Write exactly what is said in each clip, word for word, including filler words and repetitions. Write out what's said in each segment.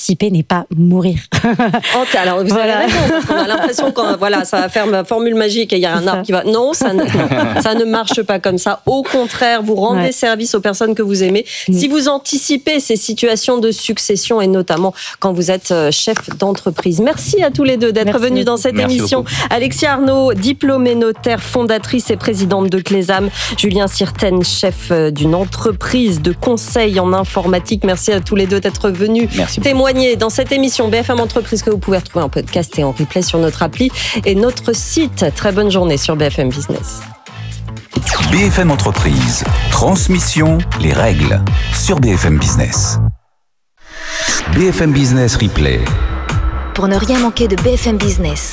anticiper n'est pas mourir. Alors, vous voilà. avez raison, parce qu'on a l'impression que voilà, ça va faire ma formule magique et il y a un arbre qui va... Non, ça ne, non, ça ne marche pas comme ça. Au contraire, vous rendez ouais. service aux personnes que vous aimez. Mmh. Si vous anticipez ces situations de succession, et notamment quand vous êtes chef d'entreprise. Merci à tous les deux d'être Merci. venus dans cette Merci émission. Beaucoup. Alexia Arnaud, diplômée notaire, fondatrice et présidente de Clésam. Julien Sirten, chef d'une entreprise de conseil en informatique. Merci à tous les deux d'être venus Merci témoigner beaucoup. dans cette émission B F M Entreprise que vous pouvez retrouver en podcast et en replay sur notre appli et notre site. Très bonne journée sur B F M Business. B F M Entreprise, transmission, les règles sur B F M Business. B F M Business Replay. Pour ne rien manquer de B F M Business.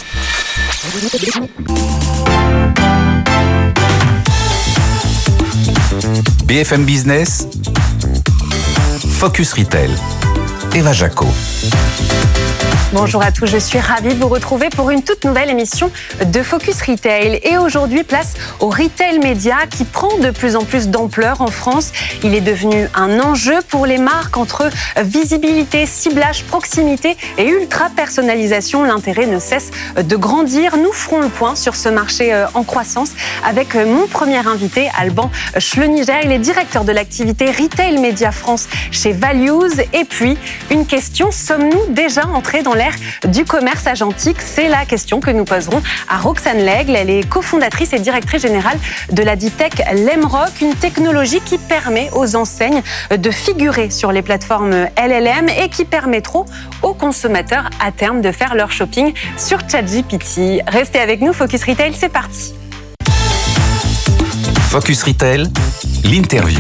B F M Business, Focus Retail, Eva Jaco. Bonjour à tous, je suis ravie de vous retrouver pour une toute nouvelle émission de Focus Retail. Et aujourd'hui, place au retail média qui prend de plus en plus d'ampleur en France. Il est devenu un enjeu pour les marques entre visibilité, ciblage, proximité et ultra-personnalisation. L'intérêt ne cesse de grandir. Nous ferons le point sur ce marché en croissance avec mon premier invité, Alban Schlöniger. Il est directeur de l'activité Retail Média France chez Values. Et puis, une question, sommes-nous déjà entrés dans l'ère du commerce agentique? C'est la question que nous poserons à Roxane Lègle. Elle est cofondatrice et directrice générale de la deep tech Lemrock, une technologie qui permet aux enseignes de figurer sur les plateformes L L M et qui permettront aux consommateurs à terme de faire leur shopping sur ChatGPT. Restez avec nous, Focus Retail, c'est parti. Focus Retail, l'interview.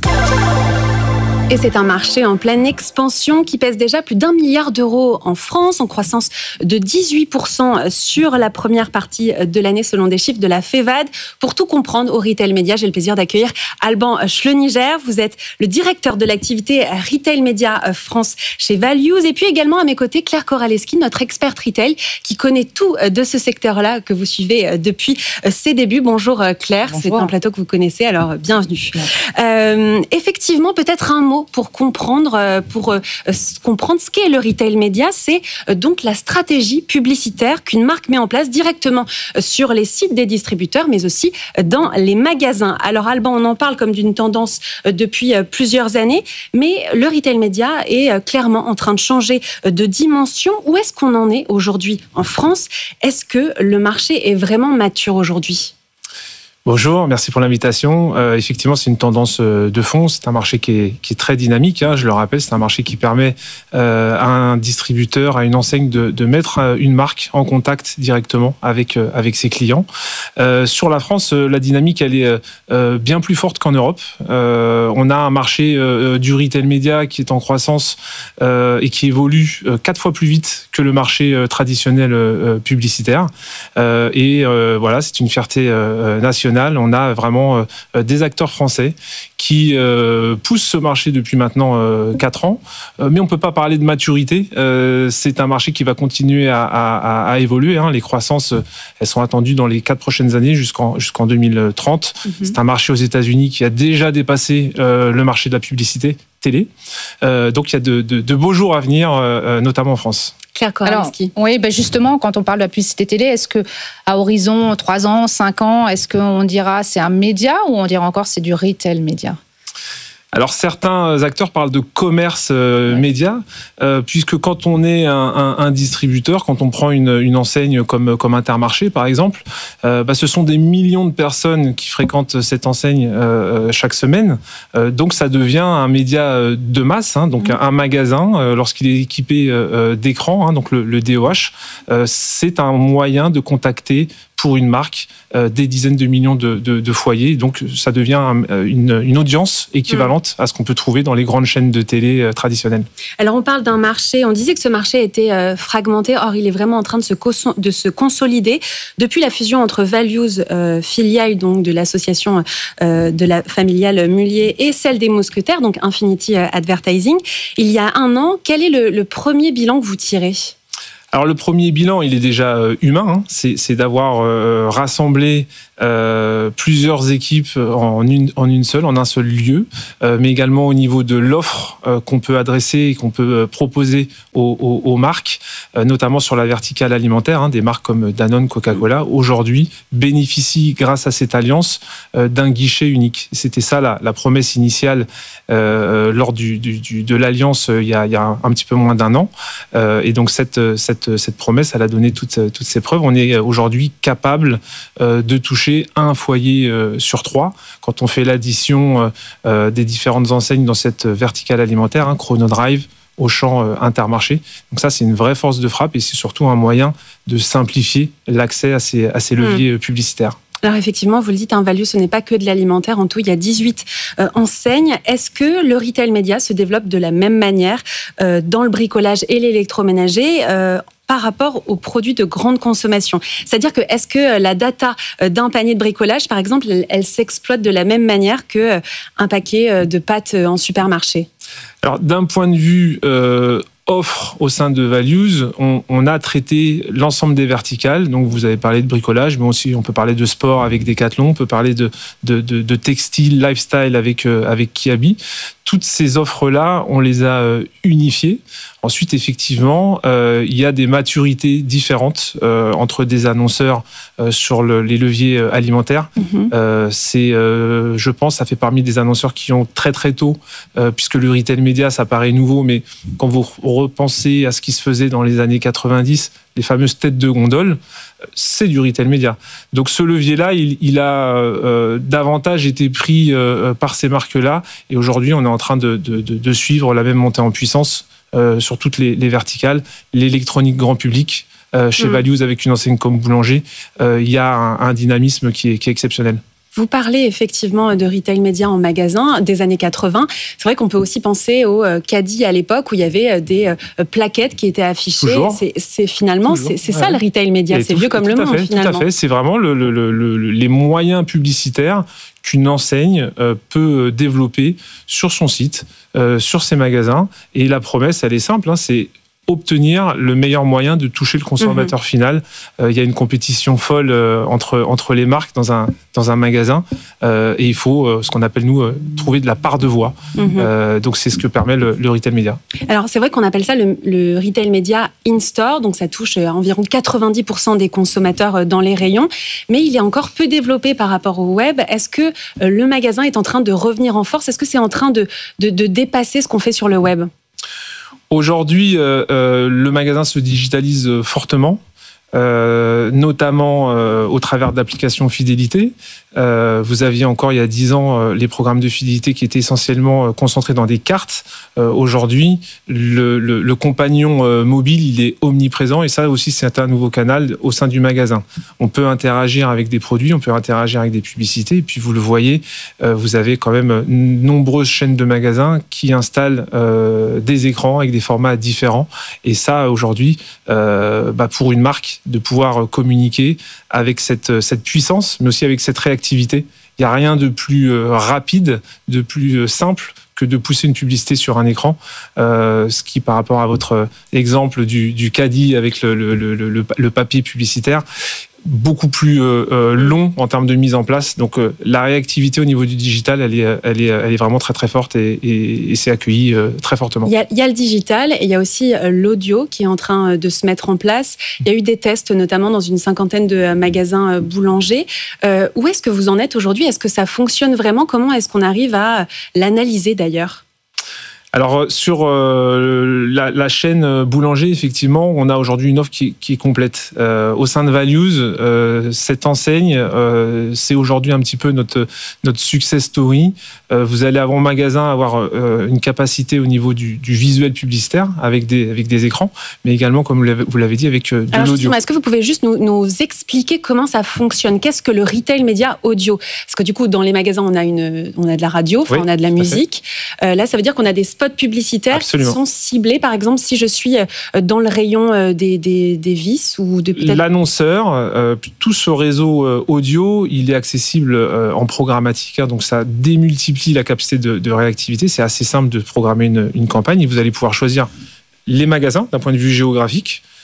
Et c'est un marché en pleine expansion qui pèse déjà plus d'un milliard d'euros en France, en croissance de dix-huit pour cent sur la première partie de l'année selon des chiffres de la FEVAD. Pour tout comprendre au Retail Média, j'ai le plaisir d'accueillir Alban Schlöniger. Vous êtes le directeur de l'activité Retail Média France chez Values. Et puis également à mes côtés, Claire Koraleski, notre experte retail qui connaît tout de ce secteur-là que vous suivez depuis ses débuts. Bonjour Claire, Bonjour. C'est un plateau que vous connaissez, alors bienvenue. Euh, effectivement, peut-être un mot pour comprendre, pour euh, comprendre ce qu'est le retail média, c'est euh, donc la stratégie publicitaire qu'une marque met en place directement sur les sites des distributeurs, mais aussi dans les magasins. Alors Alban, on en parle comme d'une tendance euh, depuis euh, plusieurs années, mais le retail média est euh, clairement en train de changer de dimension. Où est-ce qu'on en est aujourd'hui en France? Est-ce que le marché est vraiment mature aujourd'hui? Bonjour, merci pour l'invitation. Euh, effectivement, c'est une tendance de fond. C'est un marché qui est, qui est très dynamique. Hein, je le rappelle, c'est un marché qui permet euh, à un distributeur, à une enseigne de, de mettre une marque en contact directement avec avec ses clients. Euh, sur la France, la dynamique elle est euh, bien plus forte qu'en Europe. Euh, on a un marché euh, du retail média qui est en croissance euh, et qui évolue euh, quatre fois plus vite que le marché euh, traditionnel euh, publicitaire. Euh, et euh, voilà, c'est une fierté euh, nationale. On a vraiment euh, des acteurs français qui euh, poussent ce marché depuis maintenant euh, quatre ans. Euh, mais on ne peut pas parler de maturité. Euh, c'est un marché qui va continuer à, à, à évoluer. Hein. Les croissances, elles sont attendues dans les quatre prochaines années jusqu'en, jusqu'en deux mille trente. Mm-hmm. C'est un marché aux États-Unis qui a déjà dépassé euh, le marché de la publicité télé. Euh, donc il y a de, de, de beaux jours à venir, euh, notamment en France. Claire Koraleski. Alors, oui, ben justement, quand on parle de la publicité télé, est-ce que à horizon trois ans, cinq ans, est-ce qu'on dira c'est un média ou on dira encore c'est du retail média? Alors certains acteurs parlent de commerce euh, ouais. média, euh, puisque quand on est un, un, un distributeur, quand on prend une, une enseigne comme, comme Intermarché par exemple, euh, bah, ce sont des millions de personnes qui fréquentent cette enseigne euh, chaque semaine. Euh, donc ça devient un média de masse, hein, donc mmh. un magasin, euh, lorsqu'il est équipé euh, d'écran, hein, donc le, le D O H, euh, c'est un moyen de contacter pour une marque euh, des dizaines de millions de, de, de foyers. Donc, ça devient un, une, une audience équivalente mmh. à ce qu'on peut trouver dans les grandes chaînes de télé euh, traditionnelles. Alors, on parle d'un marché, on disait que ce marché était euh, fragmenté. Or, il est vraiment en train de se, cons- de se consolider. Depuis la fusion entre Values, euh, filiale donc, de l'association euh, de la familiale Mullier, et celle des Mousquetaires, donc Infinity Advertising, il y a un an, quel est le, le premier bilan que vous tirez ? Alors le premier bilan, il est déjà euh, humain, hein. c'est, c'est d'avoir euh, rassemblé euh, plusieurs équipes en une, en une seule, en un seul lieu, euh, mais également au niveau de l'offre euh, qu'on peut adresser et qu'on peut euh, proposer aux, aux, aux marques, euh, notamment sur la verticale alimentaire, hein, des marques comme Danone, Coca-Cola, aujourd'hui bénéficient grâce à cette alliance euh, d'un guichet unique. C'était ça la, la promesse initiale euh, lors du, du, du, de l'alliance euh, il, y a, il y a un, un petit peu moins d'un an, euh, et donc cette, cette, cette promesse, elle a donné toutes, toutes ses preuves. On est aujourd'hui capable euh, de toucher un foyer euh, sur trois quand on fait l'addition euh, des différentes enseignes dans cette verticale alimentaire, hein, Chronodrive, Auchan, euh, Intermarché. Donc ça, c'est une vraie force de frappe et c'est surtout un moyen de simplifier l'accès à ces, à ces leviers mmh. publicitaires. Alors effectivement, vous le dites, un value, ce n'est pas que de l'alimentaire. En tout, il y a dix-huit euh, enseignes. Est-ce que le retail média se développe de la même manière euh, dans le bricolage et l'électroménager euh, par rapport aux produits de grande consommation? C'est-à-dire que est-ce que la data d'un panier de bricolage, par exemple, elle, elle s'exploite de la même manière qu'un paquet de pâtes en supermarché? Alors, d'un point de vue euh, offre au sein de Values, on, on a traité l'ensemble des verticales. Donc, vous avez parlé de bricolage, mais aussi on peut parler de sport avec Decathlon, on peut parler de, de, de, de textile, lifestyle avec, euh, avec Kiabi. Toutes ces offres-là, on les a euh, unifiées. Ensuite, effectivement, euh, il y a des maturités différentes euh, entre des annonceurs euh, sur le, les leviers euh, alimentaires. Mm-hmm. Euh, c'est, euh, je pense, ça fait parmi des annonceurs qui ont très très tôt, euh, puisque le retail média, ça paraît nouveau, mais quand vous repensez à ce qui se faisait dans les années quatre-vingt-dix, les fameuses têtes de gondole, c'est du retail média. Donc ce levier-là, il, il a euh, davantage été pris euh, par ces marques-là, et aujourd'hui, on est en train de, de, de, de suivre la même montée en puissance Euh, sur toutes les, les verticales, l'électronique grand public, euh, chez mmh. Values avec une enseigne comme Boulanger, euh, il y a un, un dynamisme qui est, qui est exceptionnel. Vous parlez effectivement de retail média en magasin des années quatre-vingts. C'est vrai qu'on peut aussi penser au caddie à l'époque où il y avait des plaquettes qui étaient affichées. C'est, c'est finalement, Toujours. c'est, c'est ça ouais. le retail média. Et c'est tout, vieux comme le monde fait, finalement. Tout à fait. C'est vraiment le, le, le, le, les moyens publicitaires qu'une enseigne euh, peut développer sur son site, euh, sur ses magasins. Et la promesse, elle est simple, hein, c'est obtenir le meilleur moyen de toucher le consommateur mmh. final. Euh, il y a une compétition folle euh, entre, entre les marques dans un, dans un magasin euh, et il faut, euh, ce qu'on appelle nous, euh, trouver de la part de voix. Mmh. Euh, donc c'est ce que permet le, le retail média. Alors c'est vrai qu'on appelle ça le, le retail média in-store, donc ça touche environ quatre-vingt-dix pour cent des consommateurs dans les rayons, mais il est encore peu développé par rapport au web. Est-ce que le magasin est en train de revenir en force? Est-ce que c'est en train de, de, de dépasser ce qu'on fait sur le web? Aujourd'hui, euh, euh, le magasin se digitalise fortement, euh, notamment euh, au travers d'applications fidélité. Euh, vous aviez encore il y a dix ans euh, les programmes de fidélité qui étaient essentiellement euh, concentrés dans des cartes. Euh, aujourd'hui, le, le, le compagnon euh, mobile, il est omniprésent et ça aussi, c'est un nouveau canal au sein du magasin. On peut interagir avec des produits, on peut interagir avec des publicités et puis vous le voyez, euh, vous avez quand même nombreuses chaînes de magasins qui installent euh, des écrans avec des formats différents et ça, aujourd'hui, euh, bah, pour une marque, de pouvoir communiquer avec cette, cette puissance, mais aussi avec cette réactivité. Il n'y a rien de plus rapide, de plus simple que de pousser une publicité sur un écran. Euh, ce qui, par rapport à votre exemple du, du caddie avec le, le, le, le, le papier publicitaire, beaucoup plus euh, euh, long en termes de mise en place. Donc euh, la réactivité au niveau du digital, elle est, elle est, elle est vraiment très très forte et, et, et c'est accueilli euh, très fortement. Il y, a, il y a le digital et il y a aussi l'audio qui est en train de se mettre en place. Il y a eu des tests notamment dans une cinquantaine de magasins boulangers. Euh, où est-ce que vous en êtes aujourd'hui? Est-ce que ça fonctionne vraiment? Comment est-ce qu'on arrive à l'analyser d'ailleurs? Alors sur euh, la, la chaîne Boulanger, effectivement, on a aujourd'hui une offre qui, qui est complète. Euh, au sein de Values, euh, cette enseigne, euh, c'est aujourd'hui un petit peu notre notre success story. Euh, vous allez avant magasin avoir euh, une capacité au niveau du, du visuel publicitaire avec des avec des écrans, mais également, comme vous l'avez, vous l'avez dit, avec euh, de Alors l'audio. Est-ce que vous pouvez juste nous, nous expliquer comment ça fonctionne? Qu'est-ce que le retail média audio? Parce que du coup, dans les magasins, on a une on a de la radio, enfin, oui, on a de la musique. Euh, là, ça veut dire qu'on a des spots publicitaires Absolument. Qui sont ciblés, par exemple, si je suis dans le rayon des, des, des vis ou de peut-être... L'annonceur, euh, tout ce réseau euh, audio, il est accessible euh, en programmatique, hein, donc ça démultiplie la capacité de, de réactivité. C'est assez simple de programmer une, une campagne et vous allez pouvoir choisir les magasins d'un point de vue géographique.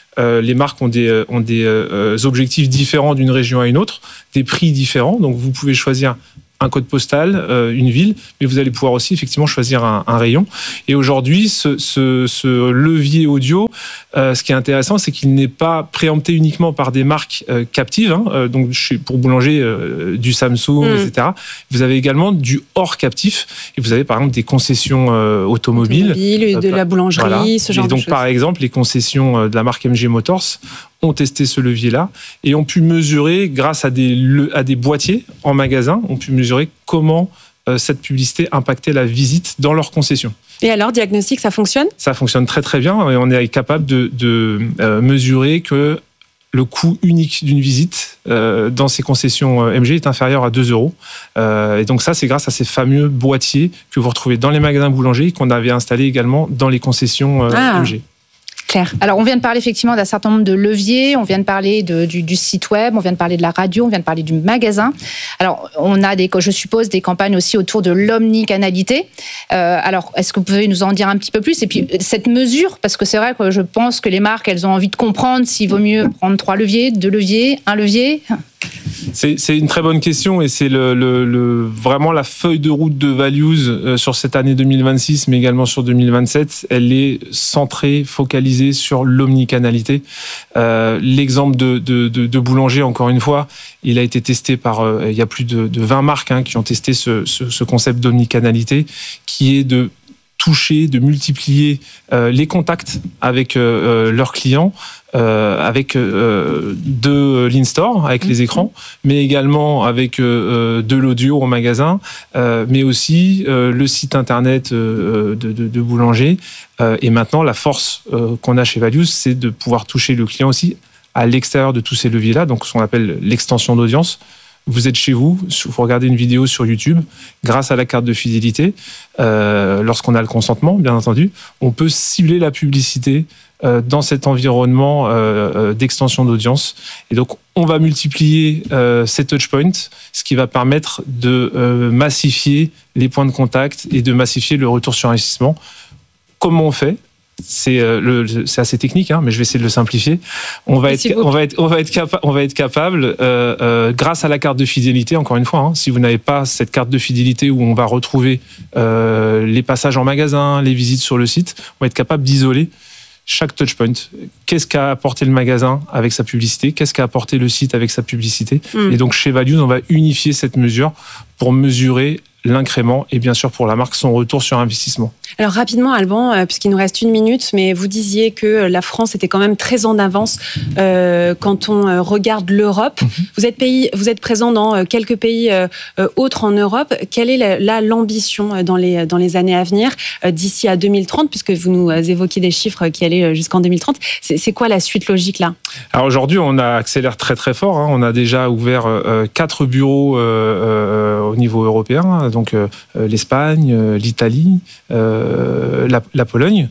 euh, les marques ont des, ont des euh, objectifs différents d'une région à une autre, des prix différents. Donc, vous pouvez choisir un code postal, euh, une ville, mais vous allez pouvoir aussi effectivement choisir un, un rayon. Et aujourd'hui, ce, ce, ce levier audio, euh, ce qui est intéressant, c'est qu'il n'est pas préempté uniquement par des marques euh, captives. Hein, euh, donc, chez, pour Boulanger, euh, du Samsung, mmh. et cetera. Vous avez également du hors captif. Et vous avez par exemple des concessions euh, automobiles, Automobile, de la boulangerie, voilà. ce genre et donc, de choses. Par exemple, les concessions de la marque M G Motors ont testé ce levier-là et ont pu mesurer, grâce à des, à des boîtiers en magasin, ont pu mesurer comment euh, cette publicité impactait la visite dans leur concession. Et alors, diagnostic, ça fonctionne ? Ça fonctionne très très bien et on est capable de, de euh, mesurer que le coût unique d'une visite euh, dans ces concessions euh, M G est inférieur à deux euros. Euh, et donc ça, c'est grâce à ces fameux boîtiers que vous retrouvez dans les magasins boulangers qu'on avait installés également dans les concessions euh, ah. M G. Claire. Alors, on vient de parler effectivement d'un certain nombre de leviers, on vient de parler de, du, du site web, on vient de parler de la radio, on vient de parler du magasin. Alors, on a, des, je suppose, des campagnes aussi autour de l'omnicanalité. Euh, alors, est-ce que vous pouvez nous en dire un petit peu plus ? Et puis, cette mesure, parce que c'est vrai que je pense que les marques, elles ont envie de comprendre s'il vaut mieux prendre trois leviers, deux leviers, un levier. C'est, c'est une très bonne question et c'est le, le, le, vraiment la feuille de route de Values euh, sur cette année deux mille vingt-six, mais également sur deux mille vingt-sept. Elle est centrée, focalisée sur l'omnicanalité. Euh, l'exemple de, de, de, de Boulanger, encore une fois, il a été testé par... Euh, il y a plus de, de vingt marques hein, qui ont testé ce, ce, ce concept d'omnicanalité, qui est de toucher, de multiplier euh, les contacts avec euh, leurs clients, euh, avec euh, de l'in-store, avec les écrans, mais également avec euh, de l'audio en magasin, euh, mais aussi euh, le site internet euh, de, de, de Boulanger. Euh, et maintenant, la force euh, qu'on a chez Values, c'est de pouvoir toucher le client aussi à l'extérieur de tous ces leviers-là, donc ce qu'on appelle l'extension d'audience. Vous êtes chez vous, vous regardez une vidéo sur YouTube, grâce à la carte de fidélité, euh, lorsqu'on a le consentement, bien entendu, on peut cibler la publicité euh, dans cet environnement euh, d'extension d'audience. Et donc, on va multiplier euh, ces touchpoints, ce qui va permettre de euh, massifier les points de contact et de massifier le retour sur investissement. Comment on fait ? C'est, euh, le, c'est assez technique, hein, mais je vais essayer de le simplifier. On va être, on va être, on va être, capa- on va être capable, euh, euh, grâce à la carte de fidélité, encore une fois, hein, si vous n'avez pas cette carte de fidélité où on va retrouver euh, les passages en magasin, les visites sur le site, on va être capable d'isoler chaque touchpoint. Qu'est-ce qu'a apporté le magasin avec sa publicité ? Qu'est-ce qu'a apporté le site avec sa publicité ? mmh. Et donc, chez Values, on va unifier cette mesure pour mesurer l'incrément et bien sûr pour la marque son retour sur investissement. Alors rapidement Alban, puisqu'il nous reste une minute, mais vous disiez que la France était quand même très en avance euh, quand on regarde l'Europe. Mm-hmm. Vous êtes pays, vous êtes présent dans quelques pays euh, autres en Europe. Quelle est la, là l'ambition dans les dans les années à venir euh, d'ici à deux mille trente, puisque vous nous évoquiez des chiffres qui allaient jusqu'en deux mille trente. C'est, c'est quoi la suite logique là ? Alors aujourd'hui, on a accéléré très très fort. Hein. On a déjà ouvert euh, quatre bureaux euh, euh, au niveau européen. Donc euh, l'Espagne, euh, l'Italie, euh, la, la Pologne.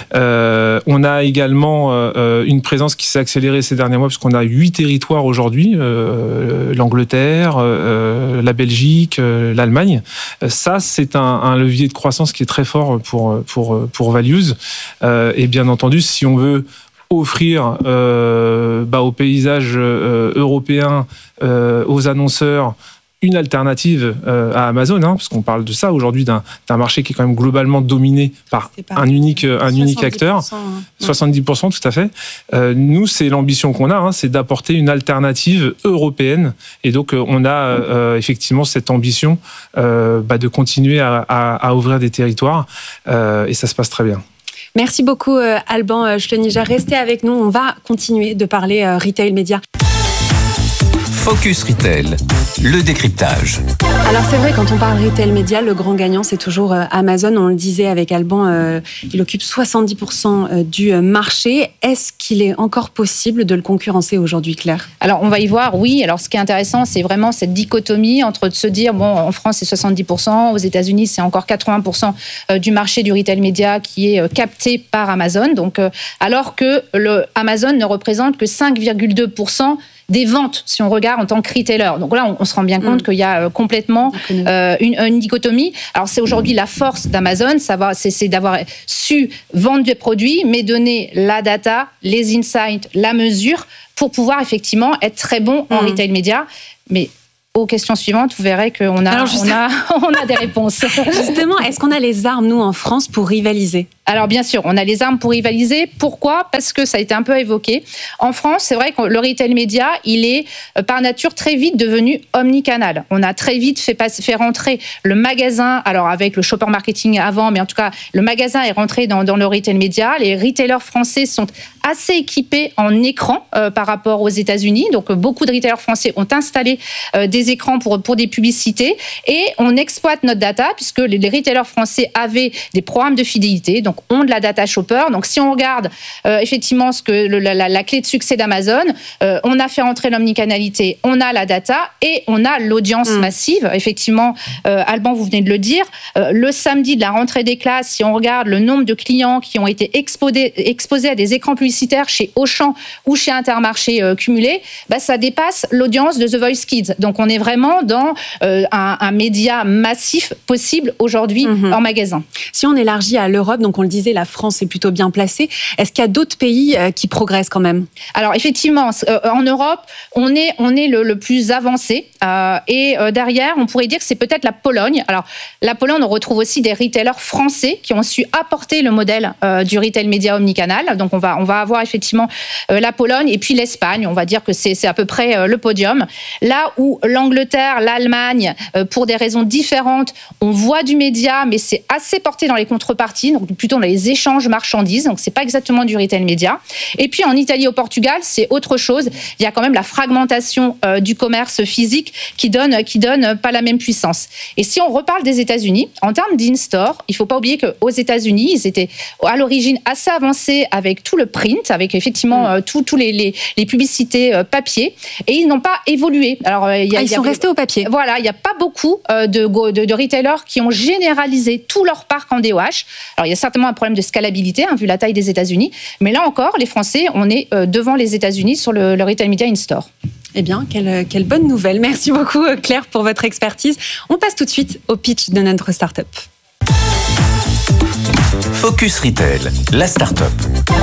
Euh, on a également euh, une présence qui s'est accélérée ces derniers mois parce qu'on a huit territoires aujourd'hui, euh, l'Angleterre, euh, la Belgique, euh, l'Allemagne. Ça, c'est un, un levier de croissance qui est très fort pour, pour, pour Values. Euh, et bien entendu, si on veut offrir euh, bah, au paysage euh, européen, euh, aux annonceurs, une alternative euh, à Amazon, hein, parce qu'on parle de ça aujourd'hui d'un, d'un marché qui est quand même globalement dominé par un unique, un unique acteur, hein. soixante-dix pour cent tout à fait. Euh, nous, c'est l'ambition qu'on a, hein, c'est d'apporter une alternative européenne. Et donc, euh, on a euh, effectivement cette ambition euh, bah, de continuer à, à, à ouvrir des territoires, euh, et ça se passe très bien. Merci beaucoup Alban Schlöniger. Restez avec nous, on va continuer de parler retail média. Focus Retail, le décryptage. Alors c'est vrai, quand on parle retail média, le grand gagnant c'est toujours Amazon. On le disait avec Alban, euh, il occupe soixante-dix pour cent du marché. Est-ce qu'il est encore possible de le concurrencer aujourd'hui, Claire ? Alors on va y voir, oui. Alors ce qui est intéressant, c'est vraiment cette dichotomie entre de se dire, bon, en France c'est soixante-dix pour cent, aux États-Unis c'est encore quatre-vingts pour cent du marché du retail média qui est capté par Amazon. Donc, euh, alors que le Amazon ne représente que cinq virgule deux pour cent des ventes, si on regarde en tant que retailer. Donc là, on, on se rend bien compte mmh. qu'il y a complètement euh, une, une dichotomie. Alors c'est aujourd'hui la force d'Amazon, ça va, c'est, c'est d'avoir su vendre des produits, mais donner la data, les insights, la mesure, pour pouvoir effectivement être très bon en mmh. retail média. Mais aux questions suivantes, vous verrez qu'on a, on a, on a des réponses. Justement, est-ce qu'on a les armes, nous, en France, pour rivaliser ? Alors bien sûr, on a les armes pour rivaliser. Pourquoi ? Parce que ça a été un peu évoqué. En France, c'est vrai que le retail média, il est par nature très vite devenu omnicanal. On a très vite fait, passer, fait rentrer le magasin, alors avec le shopper marketing avant, mais en tout cas, le magasin est rentré dans, dans le retail média. Les retailers français sont assez équipés en écran euh, par rapport aux États-Unis. Donc beaucoup de retailers français ont installé euh, des écrans pour, pour des publicités et on exploite notre data puisque les, les retailers français avaient des programmes de fidélité. Donc, ont de la data shopper. Donc, si on regarde euh, effectivement ce que le, la, la clé de succès d'Amazon, euh, on a fait rentrer l'omnicanalité, on a la data et on a l'audience mmh. massive. Effectivement, euh, Alban, vous venez de le dire, euh, le samedi de la rentrée des classes, si on regarde le nombre de clients qui ont été exposés, exposés à des écrans publicitaires chez Auchan ou chez Intermarché euh, cumulés, bah, ça dépasse l'audience de The Voice Kids. Donc, on est vraiment dans euh, un, un média massif possible aujourd'hui mmh. en magasin. Si on élargit à l'Europe, donc on le disait, la France est plutôt bien placée. Est-ce qu'il y a d'autres pays qui progressent quand même ? Alors effectivement, en Europe, on est, on est le, le plus avancé. Euh, et derrière, on pourrait dire que c'est peut-être la Pologne. Alors la Pologne, on retrouve aussi des retailers français qui ont su apporter le modèle euh, du retail média omnicanal. Donc on va, on va avoir effectivement euh, la Pologne et puis l'Espagne. On va dire que c'est, c'est à peu près euh, le podium. Là où l'Angleterre, l'Allemagne, euh, pour des raisons différentes, on voit du média, mais c'est assez porté dans les contreparties. Donc plutôt dans les échanges marchandises, donc c'est pas exactement du retail média. Et puis en Italie, au Portugal, c'est autre chose. Il y a quand même la fragmentation euh, du commerce physique qui donne qui donne pas la même puissance. Et si on reparle des États-Unis, en termes d'in-store, il faut pas oublier qu'aux États-Unis, ils étaient à l'origine assez avancés avec tout le print, avec effectivement euh, tous tout les, les les publicités euh, papier, et ils n'ont pas évolué. Alors euh, il y a, ah, ils il y a, sont restés au papier. Voilà, il y a pas beaucoup euh, de, de de retailers qui ont généralisé tout leur parc en D O H. Alors il y a certainement un problème de scalabilité, hein, vu la taille des États-Unis. Mais là encore, les Français, on est euh, devant les États-Unis sur le, le retail media in-store. Eh bien, quelle, quelle bonne nouvelle. Merci beaucoup, Claire, pour votre expertise. On passe tout de suite au pitch de notre start-up. Focus Retail, la start-up.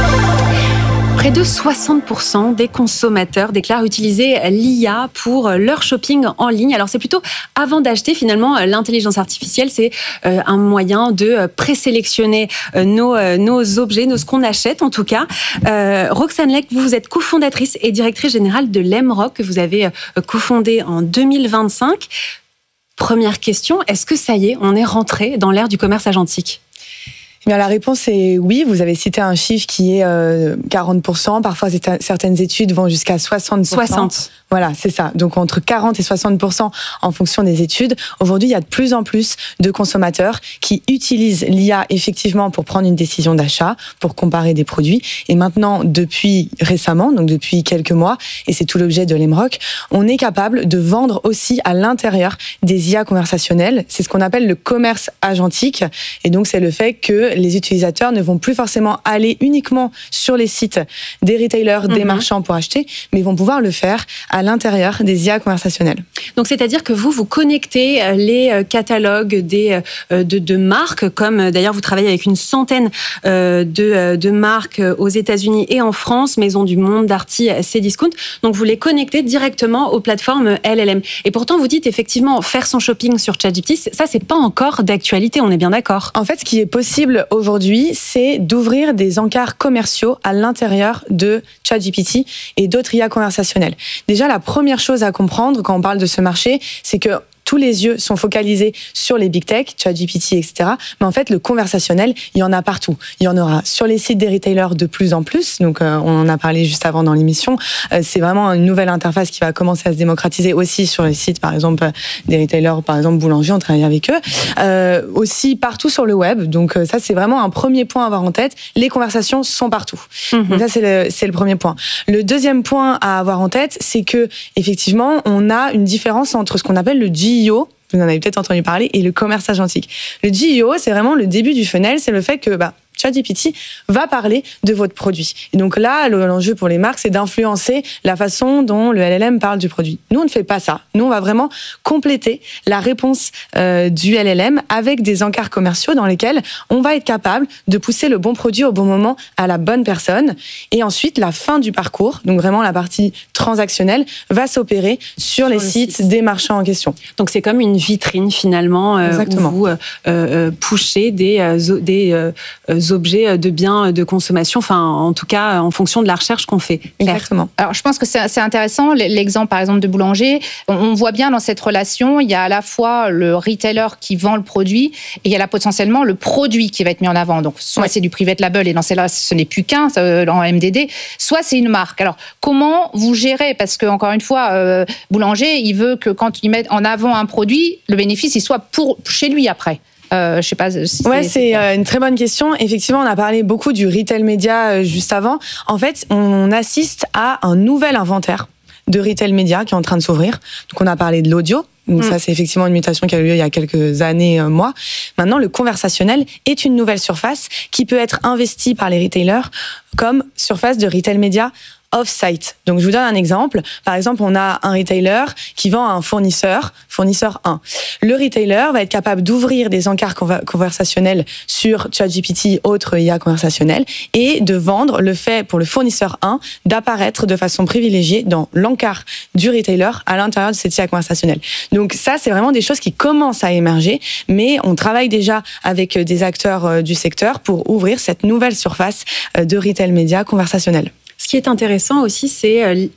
Près de soixante pour cent des consommateurs déclarent utiliser l'I A pour leur shopping en ligne. Alors c'est plutôt avant d'acheter, finalement, l'intelligence artificielle, c'est un moyen de présélectionner nos, nos objets, nos, ce qu'on achète en tout cas. Euh, Roxane Lec, vous, vous êtes cofondatrice et directrice générale de Lemrock, que vous avez cofondé en deux mille vingt-cinq. Première question, est-ce que ça y est, on est rentré dans l'ère du commerce agentique ? Eh bien, la réponse est oui. Vous avez cité un chiffre qui est euh, quarante pour cent. Parfois, certaines études vont jusqu'à soixante pour cent. soixante. Voilà, c'est ça. Donc, entre quarante et soixante pour cent en fonction des études. Aujourd'hui, il y a de plus en plus de consommateurs qui utilisent l'I A effectivement pour prendre une décision d'achat, pour comparer des produits. Et maintenant, depuis récemment, donc depuis quelques mois, et c'est tout l'objet de Lemrock, on est capable de vendre aussi à l'intérieur des I A conversationnelles. C'est ce qu'on appelle le commerce agentique. Et donc, c'est le fait que les utilisateurs ne vont plus forcément aller uniquement sur les sites des retailers, des mmh. marchands pour acheter, mais vont pouvoir le faire à l'intérieur des I A conversationnelles. Donc, c'est-à-dire que vous, vous connectez les catalogues des, de, de marques, comme d'ailleurs vous travaillez avec une centaine de, de marques aux États-Unis et en France, Maison du Monde, Darty, Cdiscount. Donc, vous les connectez directement aux plateformes L L M. Et pourtant, vous dites effectivement faire son shopping sur ChatGPT, ça, c'est pas encore d'actualité, on est bien d'accord. En fait, ce qui est possible aujourd'hui, c'est d'ouvrir des encarts commerciaux à l'intérieur de ChatGPT et d'autres I A conversationnelles. Déjà, la première chose à comprendre quand on parle de ce marché, c'est que tous les yeux sont focalisés sur les big tech, ChatGPT, et cetera. Mais en fait, le conversationnel, il y en a partout. Il y en aura sur les sites des retailers de plus en plus. Donc, euh, on en a parlé juste avant dans l'émission. Euh, c'est vraiment une nouvelle interface qui va commencer à se démocratiser aussi sur les sites, par exemple, des retailers, par exemple, Boulanger, on travaille avec eux. Euh, aussi partout sur le web. Donc, euh, ça, c'est vraiment un premier point à avoir en tête. Les conversations sont partout. Mm-hmm. Donc, ça, c'est le, c'est le premier point. Le deuxième point à avoir en tête, c'est que, effectivement, on a une différence entre ce qu'on appelle le G E O, vous en avez peut-être entendu parler, et le commerce agentique. Le G E O, c'est vraiment le début du funnel, c'est le fait que bah, ChatGPT va parler de votre produit. Et donc là, l'enjeu pour les marques, c'est d'influencer la façon dont le L L M parle du produit. Nous, on ne fait pas ça. Nous, on va vraiment compléter la réponse euh, du L L M avec des encarts commerciaux dans lesquels on va être capable de pousser le bon produit au bon moment à la bonne personne. Et ensuite, la fin du parcours, donc vraiment la partie transactionnelle, va s'opérer sur, sur les sites site. des marchands en question. Donc c'est comme une vitrine finalement euh, où vous euh, euh, pushez des, euh, des euh, objets de biens de consommation, enfin en tout cas en fonction de la recherche qu'on fait. Claire. Exactement. Alors je pense que c'est, c'est intéressant, l'exemple par exemple de boulanger, on voit bien dans cette relation, il y a à la fois le retailer qui vend le produit et il y a là potentiellement le produit qui va être mis en avant. Donc soit ouais. c'est du private label et dans celle-là ce n'est plus qu'un en M D D, soit c'est une marque. Alors comment vous gérez, parce que encore une fois euh, boulanger il veut que quand il met en avant un produit, le bénéfice il soit pour chez lui après. Euh, je sais pas si ouais, c'est, c'est euh, une très bonne question. Effectivement, on a parlé beaucoup du retail média euh, juste avant. En fait, on assiste à un nouvel inventaire de retail média qui est en train de s'ouvrir. Donc, on a parlé de l'audio. Donc, mmh. ça, c'est effectivement une mutation qui a eu lieu il y a quelques années, euh, mois. Maintenant, le conversationnel est une nouvelle surface qui peut être investie par les retailers comme surface de retail média off-site. Donc, je vous donne un exemple. Par exemple, on a un retailer qui vend à un fournisseur, fournisseur un. Le retailer va être capable d'ouvrir des encarts conversationnels sur ChatGPT, autre I A conversationnel, et de vendre le fait pour le fournisseur un d'apparaître de façon privilégiée dans l'encart du retailer à l'intérieur de cette I A conversationnelle. Donc, ça, c'est vraiment des choses qui commencent à émerger, mais on travaille déjà avec des acteurs du secteur pour ouvrir cette nouvelle surface de retail média conversationnel. Ce qui est intéressant aussi, c'est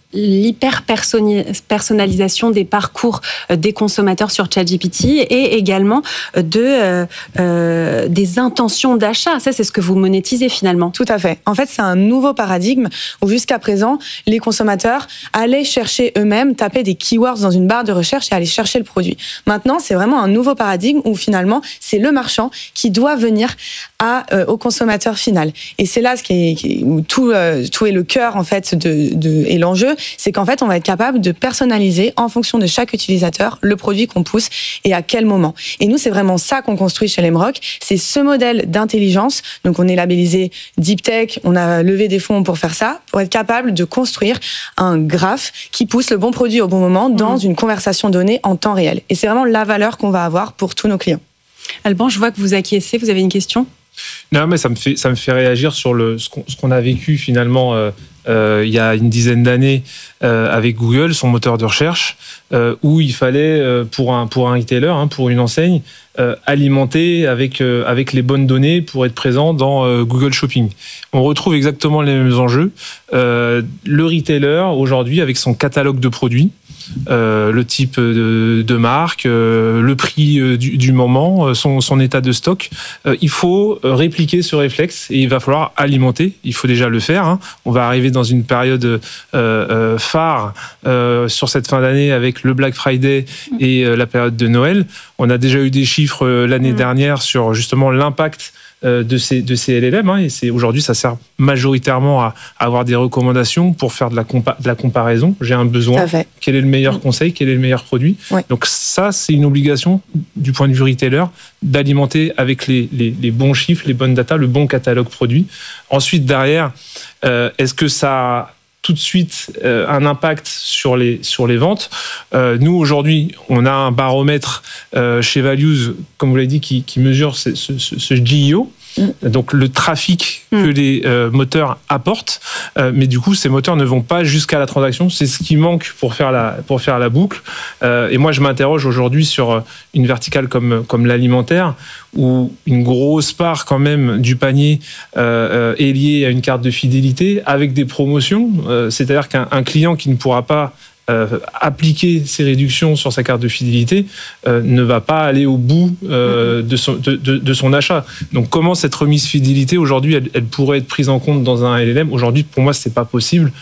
l'hyper-personnalisation des parcours des consommateurs sur ChatGPT et également de, euh, euh, des intentions d'achat. Ça, c'est ce que vous monétisez finalement. Tout à fait. En fait, c'est un nouveau paradigme où jusqu'à présent, les consommateurs allaient chercher eux-mêmes, taper des keywords dans une barre de recherche et aller chercher le produit. Maintenant, c'est vraiment un nouveau paradigme où finalement, c'est le marchand qui doit venir à, euh, au consommateur final. Et c'est là ce qui est, qui, où tout, euh, tout est le cœur en fait de, de, et l'enjeu, c'est qu'en fait on va être capable de personnaliser en fonction de chaque utilisateur le produit qu'on pousse et à quel moment. Et nous c'est vraiment ça qu'on construit chez Lemrock, c'est ce modèle d'intelligence. Donc on est labellisé Deep Tech, on a levé des fonds pour faire ça, pour être capable de construire un graphe qui pousse le bon produit au bon moment dans mmh. une conversation donnée en temps réel. Et c'est vraiment la valeur qu'on va avoir pour tous nos clients. Alban, je vois que vous acquiescez, vous avez une question ? Non, mais ça me fait, ça me fait réagir sur le, ce, qu'on, ce qu'on a vécu finalement euh, euh, il y a une dizaine d'années euh, avec Google, son moteur de recherche, euh, où il fallait, euh, pour, un, pour un retailer, hein, pour une enseigne, euh, alimenter avec, euh, avec les bonnes données pour être présent dans euh, Google Shopping. On retrouve exactement les mêmes enjeux. Euh, le retailer, aujourd'hui, avec son catalogue de produits, Euh, le type de, de marque, euh, le prix euh, du, du moment, son, son état de stock. Euh, il faut répliquer ce réflexe et il va falloir alimenter. Il faut déjà le faire. Hein. On va arriver dans une période euh, euh, phare euh, sur cette fin d'année avec le Black Friday et euh, la période de Noël. On a déjà eu des chiffres euh, l'année mmh. dernière sur justement l'impact de ces, de ces L L M, hein, et c'est, aujourd'hui, ça sert majoritairement à, à avoir des recommandations pour faire de la, compa- de la comparaison. J'ai un besoin, quel est le meilleur conseil, quel est le meilleur produit. Ouais. Donc ça, c'est une obligation du point de vue retailer d'alimenter avec les, les, les bons chiffres, les bonnes datas, le bon catalogue produit. Ensuite, derrière, euh, est-ce que ça tout de suite euh, un impact sur les, sur les ventes. Euh, nous, aujourd'hui, on a un baromètre euh, chez Values, comme vous l'avez dit, qui, qui mesure ce, ce, ce G I O, mm. donc le trafic mm. que les euh, moteurs apportent. Euh, mais du coup, ces moteurs ne vont pas jusqu'à la transaction. C'est ce qui manque pour faire la, pour faire la boucle. Euh, et moi, je m'interroge aujourd'hui sur une verticale comme, comme l'alimentaire, où une grosse part quand même du panier euh, est liée à une carte de fidélité avec des promotions. Euh, c'est-à-dire qu'un un client qui ne pourra pas euh, appliquer ces réductions sur sa carte de fidélité euh, ne va pas aller au bout euh, de, son, de, de, de son achat. Donc comment cette remise fidélité aujourd'hui elle, elle pourrait être prise en compte dans un L L M? Aujourd'hui pour moi c'est pas possible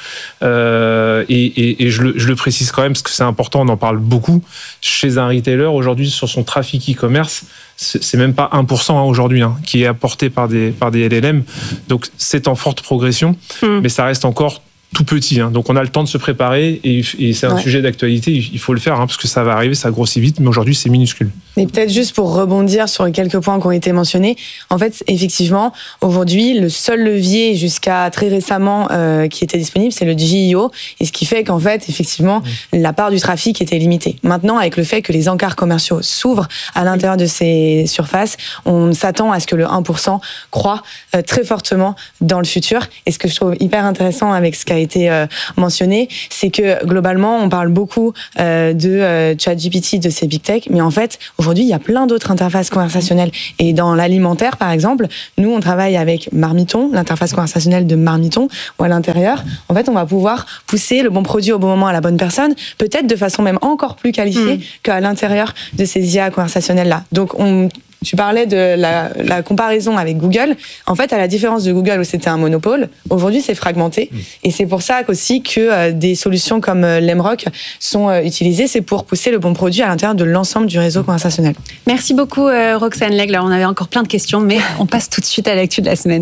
euh, et, et, et je, le, je le précise quand même parce que c'est important, on en parle beaucoup chez un retailer aujourd'hui sur son trafic e-commerce. C'est même pas un pour cent hein, aujourd'hui hein, qui est apporté par des, par des L L M. Donc c'est en forte progression, mmh. mais ça reste encore tout petit, hein. Donc on a le temps de se préparer et, et c'est un ouais. sujet d'actualité, il faut le faire hein, parce que ça va arriver, ça grossit vite, mais aujourd'hui c'est minuscule. Mais peut-être juste pour rebondir sur quelques points qui ont été mentionnés, en fait effectivement aujourd'hui le seul levier jusqu'à très récemment euh, qui était disponible c'est le G I O, et ce qui fait qu'en fait effectivement mmh. la part du trafic était limitée. Maintenant avec le fait que les encarts commerciaux s'ouvrent à l'intérieur de ces surfaces, on s'attend à ce que le un pour cent croît euh, très fortement dans le futur, et ce que je trouve hyper intéressant avec ce qu'a été euh, mentionné, c'est que globalement, on parle beaucoup euh, de euh, ChatGPT, de ces big tech, mais en fait, aujourd'hui, il y a plein d'autres interfaces conversationnelles. Et dans l'alimentaire, par exemple, nous, on travaille avec Marmiton, l'interface conversationnelle de Marmiton, où à l'intérieur, en fait, on va pouvoir pousser le bon produit au bon moment à la bonne personne, peut-être de façon même encore plus qualifiée mmh. qu'à l'intérieur de ces I A conversationnelles-là. Donc, on Tu parlais de la, la comparaison avec Google. En fait, à la différence de Google où c'était un monopole, aujourd'hui c'est fragmenté. Mmh. Et c'est pour ça aussi que euh, des solutions comme euh, Lemrock sont euh, utilisées. C'est pour pousser le bon produit à l'intérieur de l'ensemble du réseau conversationnel. Merci beaucoup euh, Roxane Legge. Alors, on avait encore plein de questions, mais on passe tout de suite à l'actu de la semaine.